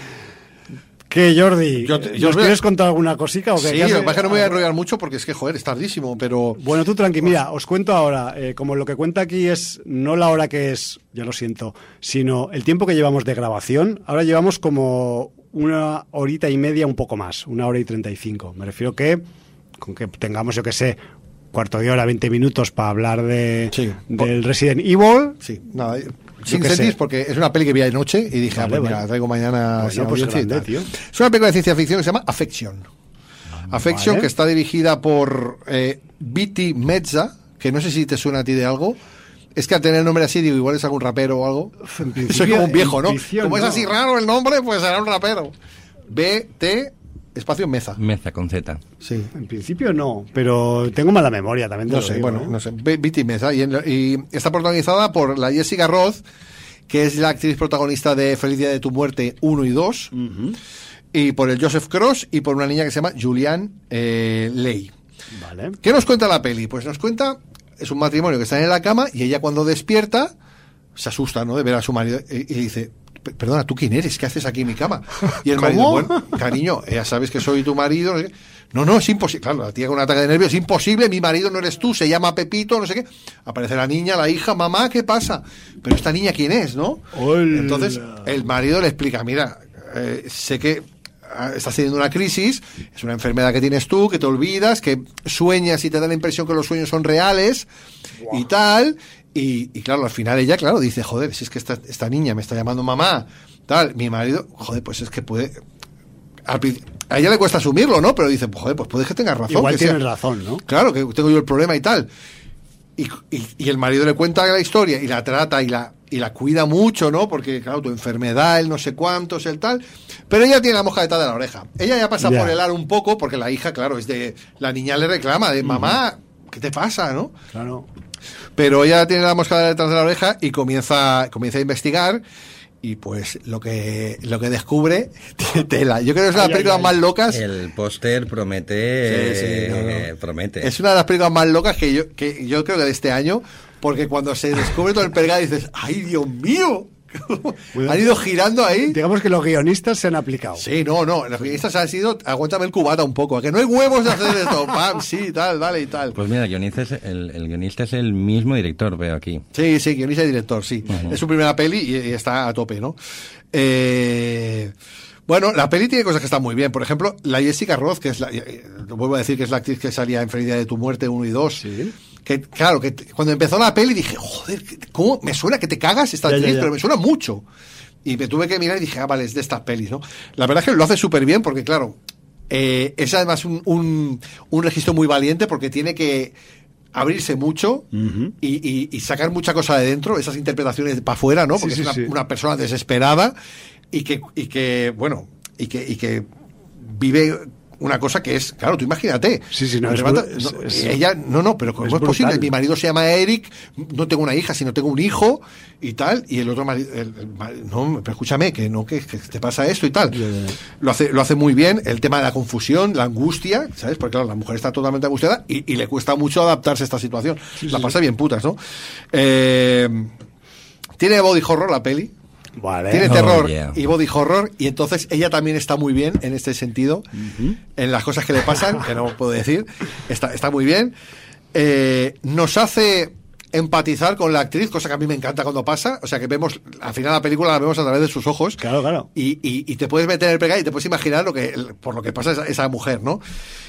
¿Qué, Jordi? ¿Nos quieres contar alguna cosica? ¿O qué? Sí, lo que pasa es que no me voy a enrollar mucho porque es que, joder, es tardísimo, pero... Bueno, tú tranqui, mira, os cuento ahora, como lo que cuenta aquí es no la hora que es, ya lo siento, sino el tiempo que llevamos de grabación. Ahora llevamos como 1 horita y media, un poco más, 1 hora y 35. Me refiero con que tengamos, yo qué sé, cuarto de hora, 20 minutos para hablar del Resident Evil. Sí, nada... Sin sentir, porque es una peli que vi de noche y dije, mira, la traigo mañana. Pues grande, tío. Es una película de ciencia ficción que se llama Affection. Affection, que está dirigida por Viti Mezza, que no sé si te suena a ti de algo. Es que al tener el nombre así, digo, igual es algún rapero o algo. Soy como un viejo, ¿no? Como es así raro el nombre, pues será un rapero. B-T... Espacio Meza. Meza con Z. Sí. En principio no, pero tengo mala memoria también. No sé. Viti Meza. Y está protagonizada por la Jessica Roth, que es la actriz protagonista de Feliz Día de tu Muerte 1 y 2, y por el Joseph Cross y por una niña que se llama Julianne Leigh. Vale. ¿Qué nos cuenta la peli? Pues nos cuenta, es un matrimonio que está en la cama y ella cuando despierta se asusta, ¿no?, de ver a su marido y dice... Perdona, ¿tú quién eres? ¿Qué haces aquí en mi cama? Y el marido, bueno, cariño, ya sabes que soy tu marido. No, es imposible. Claro, la tía con un ataque de nervios, es imposible, mi marido no eres tú, se llama Pepito, no sé qué. Aparece la niña, la hija, mamá, ¿qué pasa? Pero esta niña, ¿quién es, no? Hola. Entonces, el marido le explica, mira, sé que estás teniendo una crisis, es una enfermedad que tienes tú, que te olvidas, que sueñas y te da la impresión que los sueños son reales y tal... Y claro, al final ella, dice, joder, si es que esta niña me está llamando mamá, tal, mi marido, joder, pues es que puede... A ella le cuesta asumirlo, ¿no? Pero dice, joder, pues puede que tengas razón. Igual tienes razón, ¿no? Claro, que tengo yo el problema y tal. Y el marido le cuenta la historia y la trata y la cuida mucho, ¿no? Porque, claro, tu enfermedad, el no sé cuántos, el tal... Pero ella tiene la mosca detrás de la oreja. Ella ya pasa por el aro un poco, porque la hija, claro, la niña le reclama de, mamá, ¿qué te pasa, no? Claro. Pero ella tiene la mosca detrás de la oreja y comienza a investigar y pues lo que descubre tela. Yo creo que es una de las películas más locas. El póster promete. Promete. Es una de las películas más locas que yo creo que de este año, porque cuando se descubre todo el pergado dices, ¡ay, Dios mío! Han ido girando ahí. Digamos que los guionistas se han aplicado. Sí, no, los guionistas han sido, aguántame el cubata un poco, a que no hay huevos de hacer esto, pam, sí, tal, vale y tal. Pues mira, el guionista es el mismo director, veo aquí. Sí, guionista y director, sí. Uh-huh. Es su primera peli y está a tope, ¿no? Bueno, la peli tiene cosas que están muy bien. Por ejemplo, la Jessica Roth, que es vuelvo a decir que es la actriz que salía en Feliz Día de tu Muerte 1 y 2. Sí. Que claro, que cuando empezó la peli dije, joder, ¿cómo me suena que te cagas esta actriz? Pero me suena mucho. Y me tuve que mirar y dije, vale, es de estas pelis, ¿no? La verdad es que lo hace súper bien porque, claro, es además un registro muy valiente porque tiene que abrirse mucho y sacar mucha cosa de dentro, esas interpretaciones para afuera, ¿no? Porque es una persona desesperada y que vive una cosa que es, claro, tú imagínate. Ella, pero ¿cómo es posible? Mi marido se llama Eric, no tengo una hija, sino tengo un hijo y tal, y el otro marido, no, pero escúchame, que te pasa esto y tal. Lo hace muy bien, el tema de la confusión, la angustia, ¿sabes? Porque claro, la mujer está totalmente angustiada y le cuesta mucho adaptarse a esta situación. La pasa bien putas, ¿no? Tiene body horror la peli. Vale. Tiene terror y body horror, y entonces ella también está muy bien en este sentido, en las cosas que le pasan, que no puedo decir, está muy bien. Nos hace empatizar con la actriz, cosa que a mí me encanta cuando pasa, o sea que vemos, al final la película la vemos a través de sus ojos, claro. Y te puedes meter en el pecado y te puedes imaginar por lo que pasa esa mujer, ¿no?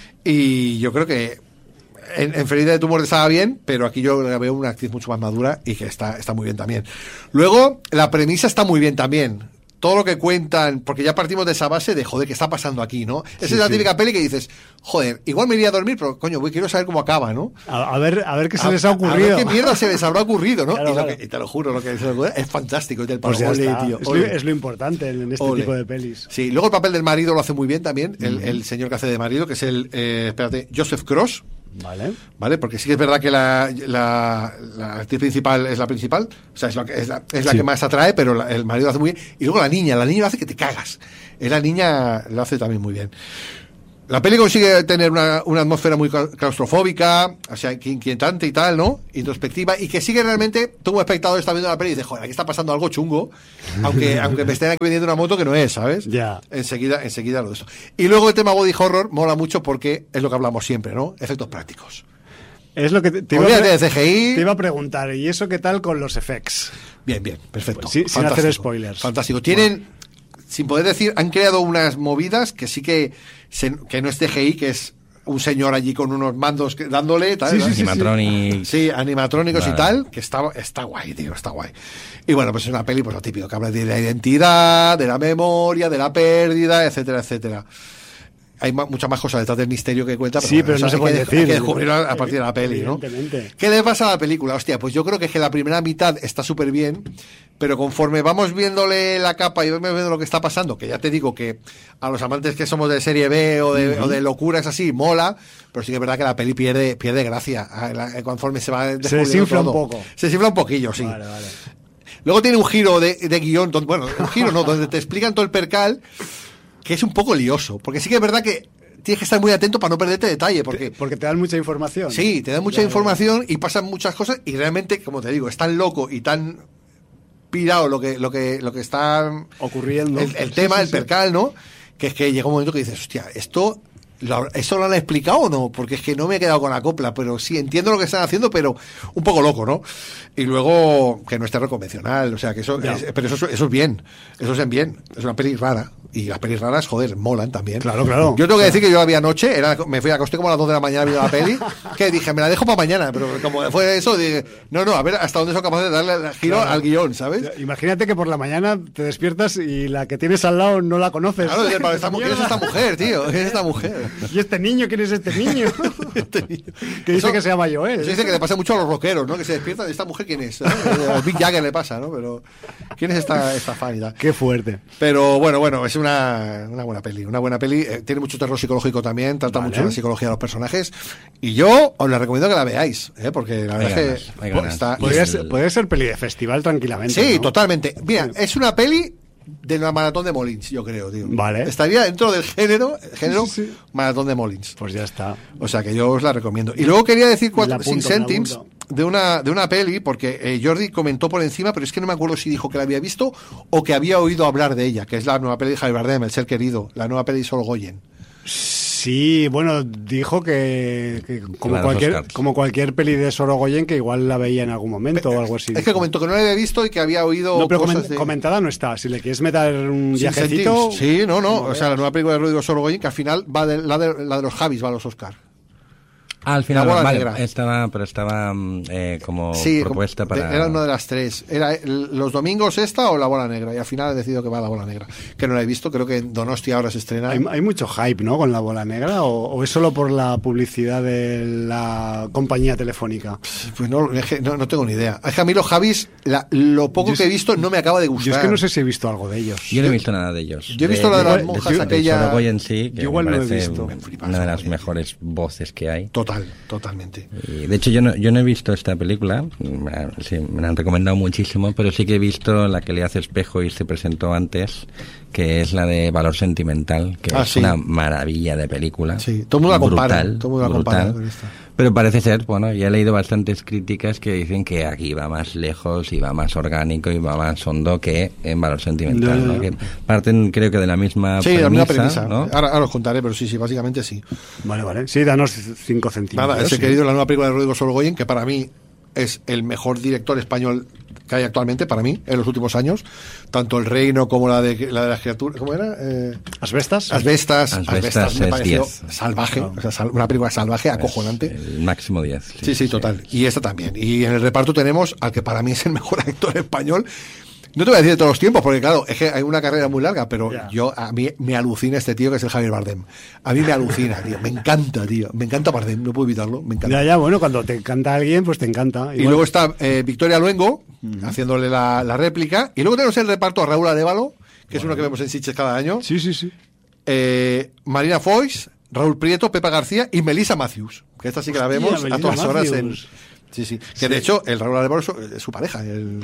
Y yo creo que en Ferida de tu muerte estaba bien, pero aquí yo veo una actriz mucho más madura y que está muy bien también. Luego, la premisa está muy bien también. Todo lo que cuentan, porque ya partimos de esa base de, joder, ¿qué está pasando aquí, no? Esa es la típica peli que dices, joder, igual me iría a dormir, pero coño, quiero saber cómo acaba, ¿no? A ver qué se les ha ocurrido. A ver qué mierda se les habrá ocurrido, ¿no? Claro. Y te lo juro, lo que se les ocurre es fantástico. Es del pues tío. Es lo importante en este tipo de pelis. Sí, luego el papel del marido lo hace muy bien también, el señor que hace de marido, que es Joseph Cross. Vale, porque sí que es verdad que la actriz principal es la principal, o sea, es la que más atrae, pero el marido lo hace muy bien. Y luego la niña lo hace que te cagas. La niña lo hace también muy bien. La peli consigue tener una atmósfera muy claustrofóbica, o sea, inquietante y tal, ¿no? Introspectiva, y que sigue realmente, tú como espectador estás viendo la peli y dices, joder, aquí está pasando algo chungo, aunque me estén aquí vendiendo una moto que no es, ¿sabes? Ya. Enseguida lo de eso. Y luego el tema body horror mola mucho porque es lo que hablamos siempre, ¿no? Efectos prácticos. Es lo que te iba a preguntar, ¿y eso qué tal con los effects? Bien, perfecto. Pues sin hacer spoilers. Fantástico. Tienen... Sin poder decir, han creado unas movidas que sí que no es CGI, que es un señor allí con unos mandos dándole, tal, sí, animatrónicos y tal, que está guay, tío, está guay. Y bueno, pues es una peli, pues lo típico, que habla de la identidad, de la memoria, de la pérdida, etcétera, etcétera. Hay muchas más cosas detrás del misterio que cuenta, pero no se puede decir. Hay que descubrirlo a partir de la peli, ¿no? ¿Qué le pasa a la película? Hostia, pues yo creo que es que la primera mitad está súper bien, pero conforme vamos viéndole la capa y vamos viendo lo que está pasando, que ya te digo que a los amantes que somos de serie B o de locuras así, mola, pero sí que es verdad que la peli pierde gracia conforme se va descubriendo. Se desinfla todo. Un poco. Se desinfla un poquillo, sí. Vale. Luego tiene un giro de guión, donde te explican todo el percal, que es un poco lioso, porque sí que es verdad que tienes que estar muy atento para no perderte detalle, porque te dan mucha información. Sí, te dan mucha información y pasan muchas cosas y realmente, como te digo, es tan loco y tan pirado lo que está ocurriendo, el tema, el percal, ¿no? Que es que llega un momento que dices, hostia, ¿eso lo han explicado o no? Porque es que no me he quedado con la copla, pero sí, entiendo lo que están haciendo, pero un poco loco, ¿no? Y luego, que no es terror convencional, o sea, que eso es bien, eso es bien, es una peli rara, y las pelis raras, joder, molan también. Claro. Yo tengo que decir que yo la vi anoche, me acosté como a las 2 de la mañana viendo la peli, que dije, me la dejo para mañana, pero como fue eso, dije, no, a ver hasta dónde son capaces de darle el giro al guión, ¿sabes? Imagínate que por la mañana te despiertas y la que tienes al lado no la conoces. Claro, ¿quién es esta mujer, tío? ¿Quién es esta mujer? ¿Y este niño? ¿Quién es este niño? Que dice que se llama Joel. Eso dice que le pasa mucho a los rockeros, ¿no? Que se despiertan, ¿esta mujer quién es? A Mick Jagger le pasa, ¿no? Pero ¿quién es esta fan y tal? Qué fuerte. Pero bueno, es una buena peli. Tiene mucho terror psicológico también, trata mucho la psicología de los personajes. Y yo os la recomiendo que la veáis, porque la verdad es que podría ser peli de festival tranquilamente. Sí, ¿no? Totalmente. Mira, es una peli de la maratón de Molins, yo creo, tío. Vale. Estaría dentro del género sí. maratón de Molins. Pues ya está. O sea que yo os la recomiendo. Y luego quería decir 4 céntimos de una peli, porque Jordi comentó por encima, pero es que no me acuerdo si dijo que la había visto o que había oído hablar de ella, que es la nueva peli de Javier Bardem, El ser querido, la nueva peli de Sorogoyen. Sí, bueno, dijo que como cualquier peli de Sorogoyen, que igual la veía en algún momento o algo así. Es que comentó que no la había visto y que había oído. No, pero comentada no está. Si le quieres meter un viajecito. Sí, no. O sea, la nueva película de Rodrigo Sorogoyen, que al final va la de los Javis, va a los Oscar. Al final, vale, estaba como propuesta para... Era una de las 3. ¿Era los domingos esta o La Bola Negra? Y al final he decidido que va a La Bola Negra. Que no la he visto, creo que en Donosti ahora se estrena. ¿Hay mucho hype, ¿no?, con La Bola Negra? ¿O es solo por la publicidad de la compañía telefónica? Pues no tengo ni idea. Es que a mí los Javis, lo poco que he visto no me acaba de gustar. Yo es que no sé si he visto algo de ellos. Yo no he visto nada de ellos. Yo he visto la de las monjas aquella... Sorogoyen sí, que igual me no parece he visto. una de las mejores voces que hay. Totalmente. Y de hecho yo no he visto esta película, sí, me la han recomendado muchísimo, pero sí que he visto la que le hace espejo y se presentó antes, que es la de Valor Sentimental, que es una maravilla de película. Sí, todo el mundo la compara con esta. Pero parece ser, bueno, ya he leído bastantes críticas que dicen que aquí va más lejos y va más orgánico y va más hondo que en Valor Sentimental, ¿no? Que parten, creo que de la misma premisa. Sí, la misma premisa. ¿no? Ahora os contaré, pero sí, básicamente sí. Vale. Sí, danos 5 centímetros. Nada, ese querido, la nueva película de Rodrigo Sorogoyen, que para mí es el mejor director español que hay actualmente, para mí, en los últimos años. Tanto El Reino como la de las criaturas. ¿Cómo era? ¿Asbestas? Asbestas me pareció 10. salvaje. O sea, una película salvaje, acojonante. El máximo 10. Sí, total. Y esta también. Y en el reparto tenemos al que para mí es el mejor actor español. No te voy a decir de todos los tiempos, porque claro, es que hay una carrera muy larga, pero a mí me alucina este tío que es el Javier Bardem. A mí me alucina, tío. Me encanta, tío. Me encanta Bardem, no puedo evitarlo. Me encanta. Bueno, cuando te encanta alguien, pues te encanta. Y luego está Victoria Luengo, haciéndole la réplica. Y luego tenemos el reparto a Raúl Arévalo, que es uno que vemos en Sitges cada año. Sí. Marina Foix, Raúl Prieto, Pepa García y Melissa Matthews, que esta sí que la vemos a todas horas en... Sí. Que de hecho, el Raúl Arévalo es su pareja.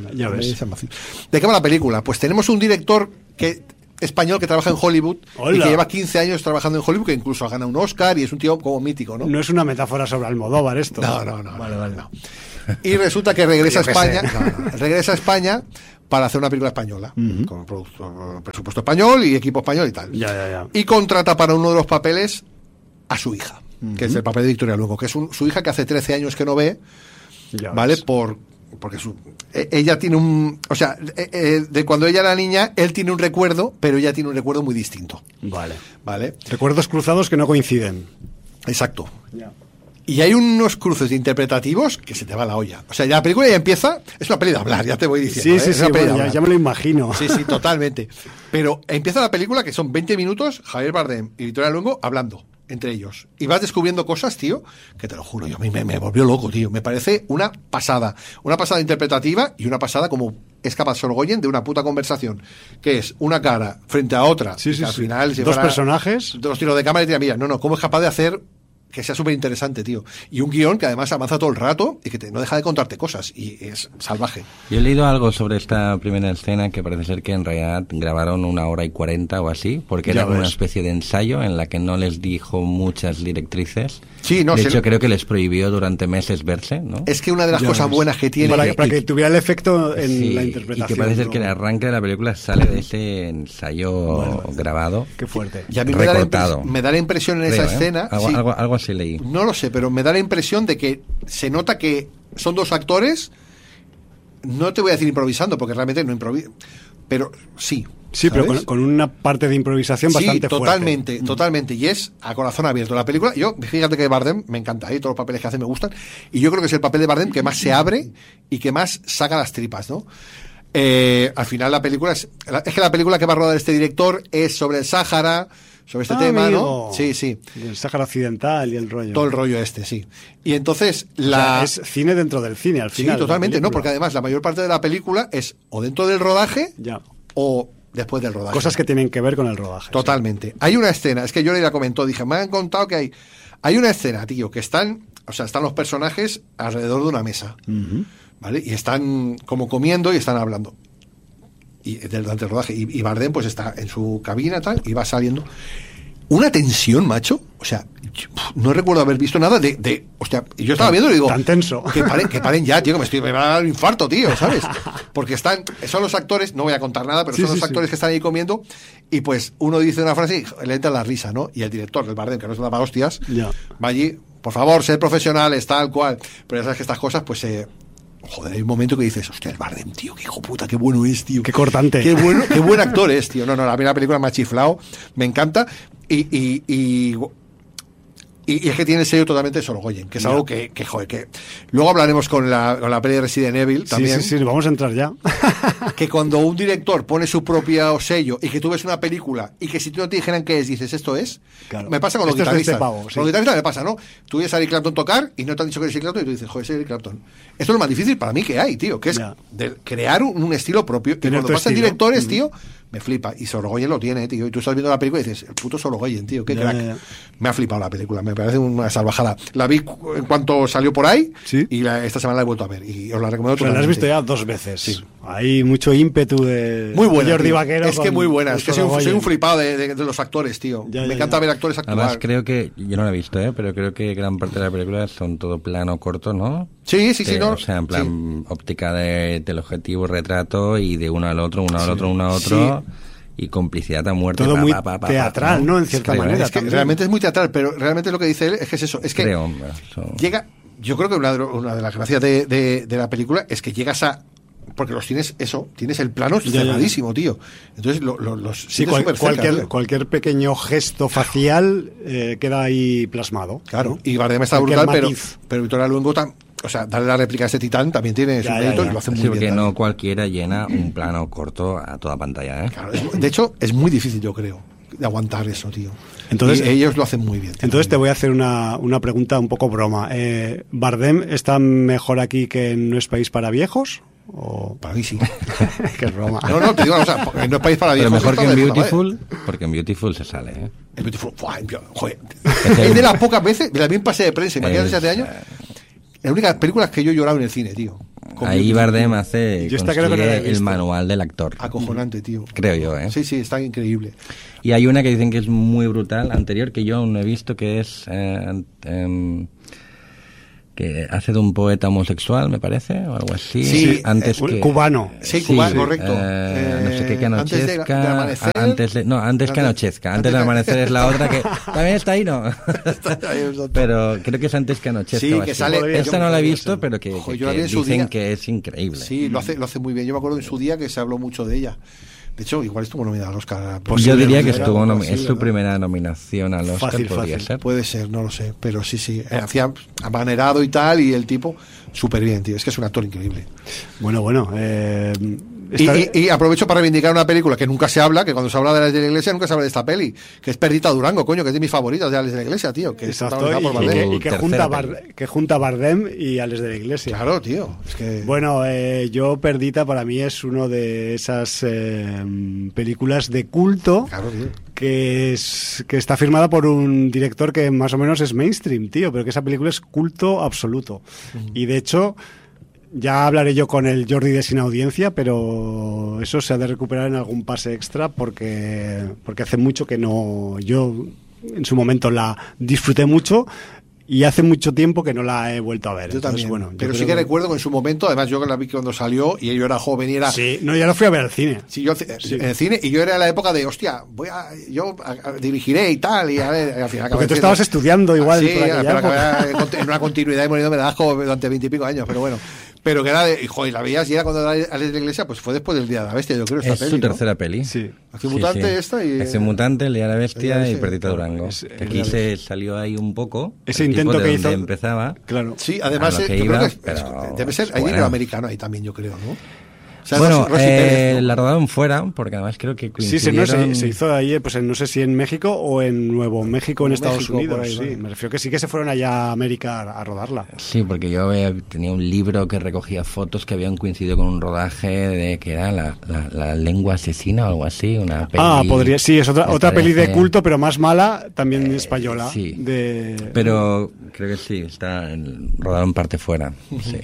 ¿De qué va la película? Pues tenemos un director español que trabaja en Hollywood. ¡Hola! Y que lleva 15 años trabajando en Hollywood, que incluso ha ganado un Oscar y es un tío como mítico, ¿no? No es una metáfora sobre Almodóvar esto. No. Vale. Y resulta que regresa a España. Regresa a España para hacer una película española, con presupuesto español y equipo español y tal. Ya. Y contrata para uno de los papeles a su hija, que es el papel de Victoria Luengo, que es su hija que hace 13 años que no ve. ¿Vale? Porque ella tiene o sea, de cuando ella era niña, él tiene un recuerdo, pero ella tiene un recuerdo muy distinto. Vale. Recuerdos cruzados que no coinciden. Exacto. Ya. Y hay unos cruces interpretativos que se te va la olla. O sea, ya la película ya empieza, es una peli de hablar, ya te voy diciendo. Sí, bueno, ya me lo imagino. Sí, totalmente. Pero empieza la película que son 20 minutos, Javier Bardem y Victoria Luengo hablando entre ellos. Y vas descubriendo cosas, tío, que te lo juro, a mí me volvió loco, tío. Me parece una pasada interpretativa y una pasada como es capaz Sorogoyen de una puta conversación, que es una cara frente a otra. Sí. Al final, dos personajes. Dos tiros de cámara y te mira, cómo es capaz de hacer que sea súper interesante, tío. Y un guión que además avanza todo el rato y que no deja de contarte cosas. Y es salvaje. Yo he leído algo sobre esta primera escena que parece ser que en realidad grabaron 1 hora y 40 o así, porque era como una especie de ensayo en la que no les dijo muchas directrices. Sí, de hecho, creo que les prohibió durante meses verse, ¿no? Es que una de las cosas buenas que tiene... Para que tuviera el efecto en la interpretación. Y que parece ser que el arranque de la película sale de ese ensayo grabado. Qué fuerte. Y a mí me da la impresión en esa escena... Algo así leí. No lo sé, pero me da la impresión de que se nota que son dos actores, no te voy a decir improvisando, porque realmente no improvisan, pero sí. Sí, ¿sabes? Pero con una parte de improvisación bastante fuerte. Totalmente. Y es a corazón abierto. La película, fíjate que Bardem me encanta, todos los papeles que hace me gustan. Y yo creo que es el papel de Bardem que más se abre y que más saca las tripas, ¿no? Al final la película es que la película que va a rodar este director es sobre el Sáhara, sobre este tema, amigo. ¿no? Sí. El Sáhara Occidental y el rollo. Todo el rollo sí. Y entonces es cine dentro del cine, al final. Sí, totalmente, ¿no? Porque además la mayor parte de la película es o dentro del rodaje o después del rodaje. Cosas que tienen que ver con el rodaje. Totalmente. Sí. Hay una escena, es que yo la comentó, dije, me han contado que hay una escena, tío, que están los personajes alrededor de una mesa, ¿vale? Y están como comiendo y están hablando. Y durante el rodaje. Y Bardem pues está en su cabina tal y va saliendo. Una tensión, macho. O sea, no recuerdo haber visto nada de hostia, y yo estaba viendo y digo, tan tenso. Que paren ya, tío, me va a dar un infarto, tío, ¿sabes? Porque son los actores, no voy a contar nada, pero son los actores que están ahí comiendo y pues uno dice una frase y le entra la risa, ¿no? Y el director del Bardem, que no es una para hostias, va allí, por favor, sed profesionales, tal cual. Pero ya sabes que estas cosas, pues joder, hay un momento que dices, hostia, el Bardem, tío, qué hijo puta, qué bueno es, tío. Qué cortante. Qué buen actor es, tío. No, la primera película me ha chiflado, me encanta. Y es que tiene el sello totalmente de Sorogoyen, que es algo que joder, que luego hablaremos con la peli de Resident Evil también. Sí, vamos a entrar ya. Que cuando un director pone su propio sello y que tú ves una película y que si tú no te dijeran qué es, dices, esto es. Claro. Me pasa con los guitarristas. Con los guitarristas me pasa, ¿no? Tú ves a Eric Clapton tocar y no te han dicho que es Eric Clapton y tú dices, joder, es Eric Clapton. Esto es lo más difícil para mí que hay, tío, que es de crear un estilo propio. Y cuando pasan directores, tío, me flipa. Y Sorogoyen lo tiene, tío. Y tú estás viendo la película y dices, el puto Sorogoyen, tío, qué crack. Me ha flipado la película, me parece una salvajada. La vi en cuanto salió por ahí y esta semana la he vuelto a ver. Y os la recomiendo totalmente. La has visto ya 2 veces. Sí. Hay mucho ímpetu de muy buena, Jordi tío. Vaquero. Es que muy buena. Es que soy un flipado de los actores, tío. Me encanta ver actores actuar. Además, creo que, yo no la he visto, pero creo que gran parte de la película son todo plano corto, ¿no? Sí. No. O sea, en plan óptica del objetivo, retrato y de uno al otro, sí. Y complicidad a muerte. Todo muy teatral, ¿no? En cierta manera. Es que realmente es muy teatral, pero realmente lo que dice él es que es eso. Es que llega... Yo creo que una de las gracias de la película es que llegas a... Porque tienes el plano cerradísimo, tío. Entonces sí, cualquier pequeño gesto facial queda ahí plasmado. Claro, ¿no? y Bardem está brutal, pero Victoria Luengo o sea, darle la réplica a ese titán también tiene su mérito y lo hace muy bien. Porque no cualquiera llena un plano corto a toda pantalla, Claro, de hecho, es muy difícil, yo creo, de aguantar eso, tío. Entonces, y ellos lo hacen muy bien. Entonces te voy a hacer una pregunta un poco broma. ¿Bardem está mejor aquí que en No es país para viejos? ¿O? Para mí sí. Qué broma. No, te digo, o sea, No es país para viejos. Pero mejor que en Beautiful, porque en Beautiful se sale, En Beautiful, joder. Es de las pocas veces, de la misma pase de prensa, imagínate hace años. Las únicas películas que yo he llorado en el cine, tío. Ahí Bardem hace el manual del actor. Acojonante, tío. Creo yo, Sí, está increíble. Y hay una que dicen que es muy brutal, anterior, que yo aún no he visto, que es... que hace de un poeta homosexual, me parece, o algo así. Sí, cubano. Sí, cubano, correcto. No sé qué, que anochezca. Antes que anochezca. Antes de amanecer es la otra que también está ahí, ¿no? Pero creo que es Antes que anochezca. Sí, que sale. Esta no la he visto, pero que dicen que es increíble. Sí, lo hace muy bien. Yo me acuerdo en su día que se habló mucho de ella. De hecho, igual estuvo nominada al Oscar. Pues yo diría que es su primera nominación al Oscar. Fácil. Puede ser, no lo sé. Pero sí. Hacía amanerado y tal, y el tipo, súper bien, tío. Es que es un actor increíble. Bueno. Y aprovecho para reivindicar una película que nunca se habla, que cuando se habla de Ales de la Iglesia nunca se habla de esta peli, que es Perdita Durango, coño, que es de mis favoritas de Ales de la Iglesia, tío. Que exacto, que junta Bardem y Ales de la Iglesia. Claro, tío. Es que... Bueno, yo Perdita para mí es uno de esas películas de culto. Claro, tío. Que está firmada por un director que más o menos es mainstream, tío, pero que esa película es culto absoluto. Y de hecho... Ya hablaré yo con el Jordi de Sin Audiencia, pero eso se ha de recuperar en algún pase extra porque hace mucho que no... Yo en su momento la disfruté mucho y hace mucho tiempo que no la he vuelto a ver. Yo también, bueno, pero sí que recuerdo que en su momento, además yo que la vi cuando salió y yo era joven y era... Sí, no, yo la fui a ver al cine. Sí, yo en el cine, y yo era en la época de, hostia, yo dirigiré y tal, y a ver, al final... Porque tú estabas estudiando igual. Sí, pero acabé en una continuidad y muriéndome de asco durante 20 y pico años, pero bueno... Pero que era de... Joder, la veías y era cuando era Ales de la Iglesia, pues fue después del Día de la Bestia, yo creo, esta peli, su tercera peli. Sí. Acción Mutante esta y... Acción Mutante, El Día de la Bestia y Perdita Durango. Aquí se salió ahí un poco. Ese intento que hizo... empezaba. Claro. Sí, además yo creo que debe ser... Hay dinero americano ahí también, yo creo, ¿no? O sea, bueno, la rodaron fuera, porque además creo que coincidieron... se hizo ahí, pues no sé si en México o en Nuevo México, en Estados Unidos. Ahí, sí. Me refiero que sí que se fueron allá a América a rodarla. Sí, porque yo tenía un libro que recogía fotos que habían coincidido con un rodaje de que era la lengua asesina o algo así, una peli... podría, sí, es otra peli de culto, pero más mala, también española. Sí, pero creo que sí, rodaron parte fuera, sí.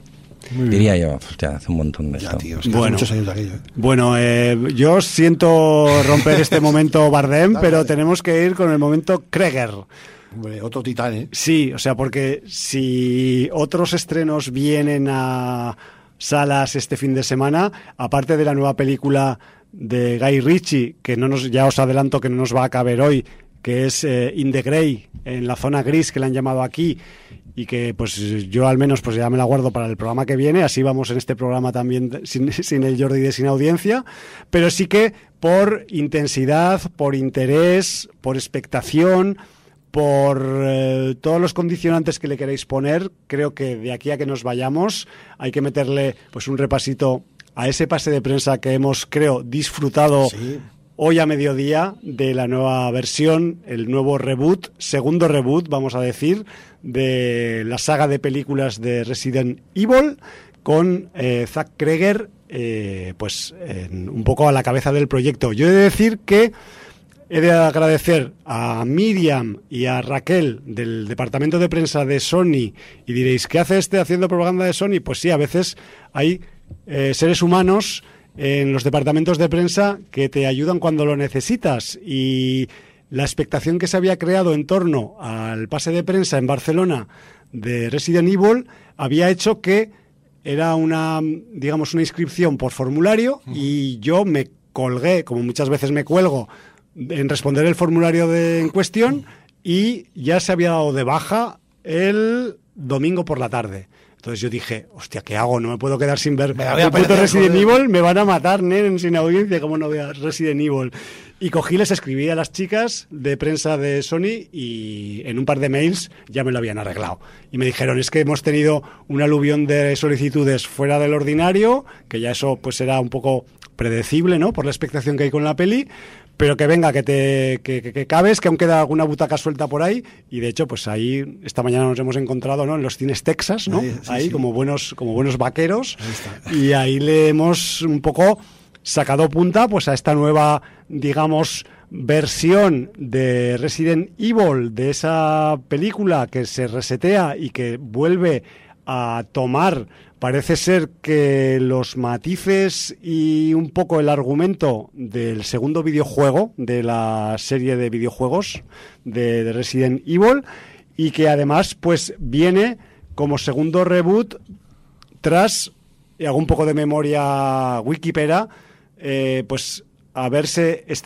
Diría yo, hostia, hace un montón de esto. Tío, es que hace muchos años de aquello. Bueno, yo siento romper este momento Bardem, pero tenemos que ir con el momento Kreger. Hombre, otro titán, ¿eh? Sí, o sea, porque si otros estrenos vienen a salas este fin de semana, aparte de la nueva película de Guy Ritchie, que ya os adelanto que no nos va a caber hoy, que es In the Grey, en la zona gris que le han llamado aquí, y que pues yo al menos pues ya me la guardo para el programa que viene, así vamos en este programa también sin el Jordi de Sin Audiencia, pero sí que por intensidad, por interés, por expectación, por todos los condicionantes que le queréis poner, creo que de aquí a que nos vayamos hay que meterle pues un repasito a ese pase de prensa que hemos, creo, disfrutado hoy a mediodía de la nueva versión, el nuevo reboot, segundo reboot, vamos a decir, de la saga de películas de Resident Evil, con Zack Kreger un poco a la cabeza del proyecto. Yo he de decir que he de agradecer a Miriam y a Raquel del departamento de prensa de Sony, y diréis, ¿qué hace haciendo propaganda de Sony? Pues sí, a veces hay seres humanos en los departamentos de prensa que te ayudan cuando lo necesitas, y la expectación que se había creado en torno al pase de prensa en Barcelona de Resident Evil había hecho que era una inscripción por formulario, y yo me colgué, como muchas veces me cuelgo, en responder el formulario en cuestión, y ya se había dado de baja el domingo por la tarde. Entonces yo dije, hostia, ¿qué hago? No me puedo quedar sin ver el puto Resident Evil, me van a matar, sin audiencia, ¿cómo no veas Resident Evil? Y cogí, les escribí a las chicas de prensa de Sony, y en un par de mails ya me lo habían arreglado. Y me dijeron, es que hemos tenido un aluvión de solicitudes fuera del ordinario, que ya eso pues era un poco predecible, ¿no?, por la expectación que hay con la peli, pero que venga, que cabes, que aún queda alguna butaca suelta por ahí. Y de hecho, pues ahí esta mañana nos hemos encontrado, ¿no?, en los cines Texas, ¿no?, ahí sí. Como buenos vaqueros, y ahí le hemos un poco sacado punta pues a esta nueva, digamos, versión de Resident Evil, de esa película que se resetea y que vuelve a tomar, parece ser que los matices y un poco el argumento del segundo videojuego de la serie de videojuegos de Resident Evil, y que además pues viene como segundo reboot tras, y hago un poco de memoria wikipera, pues haberse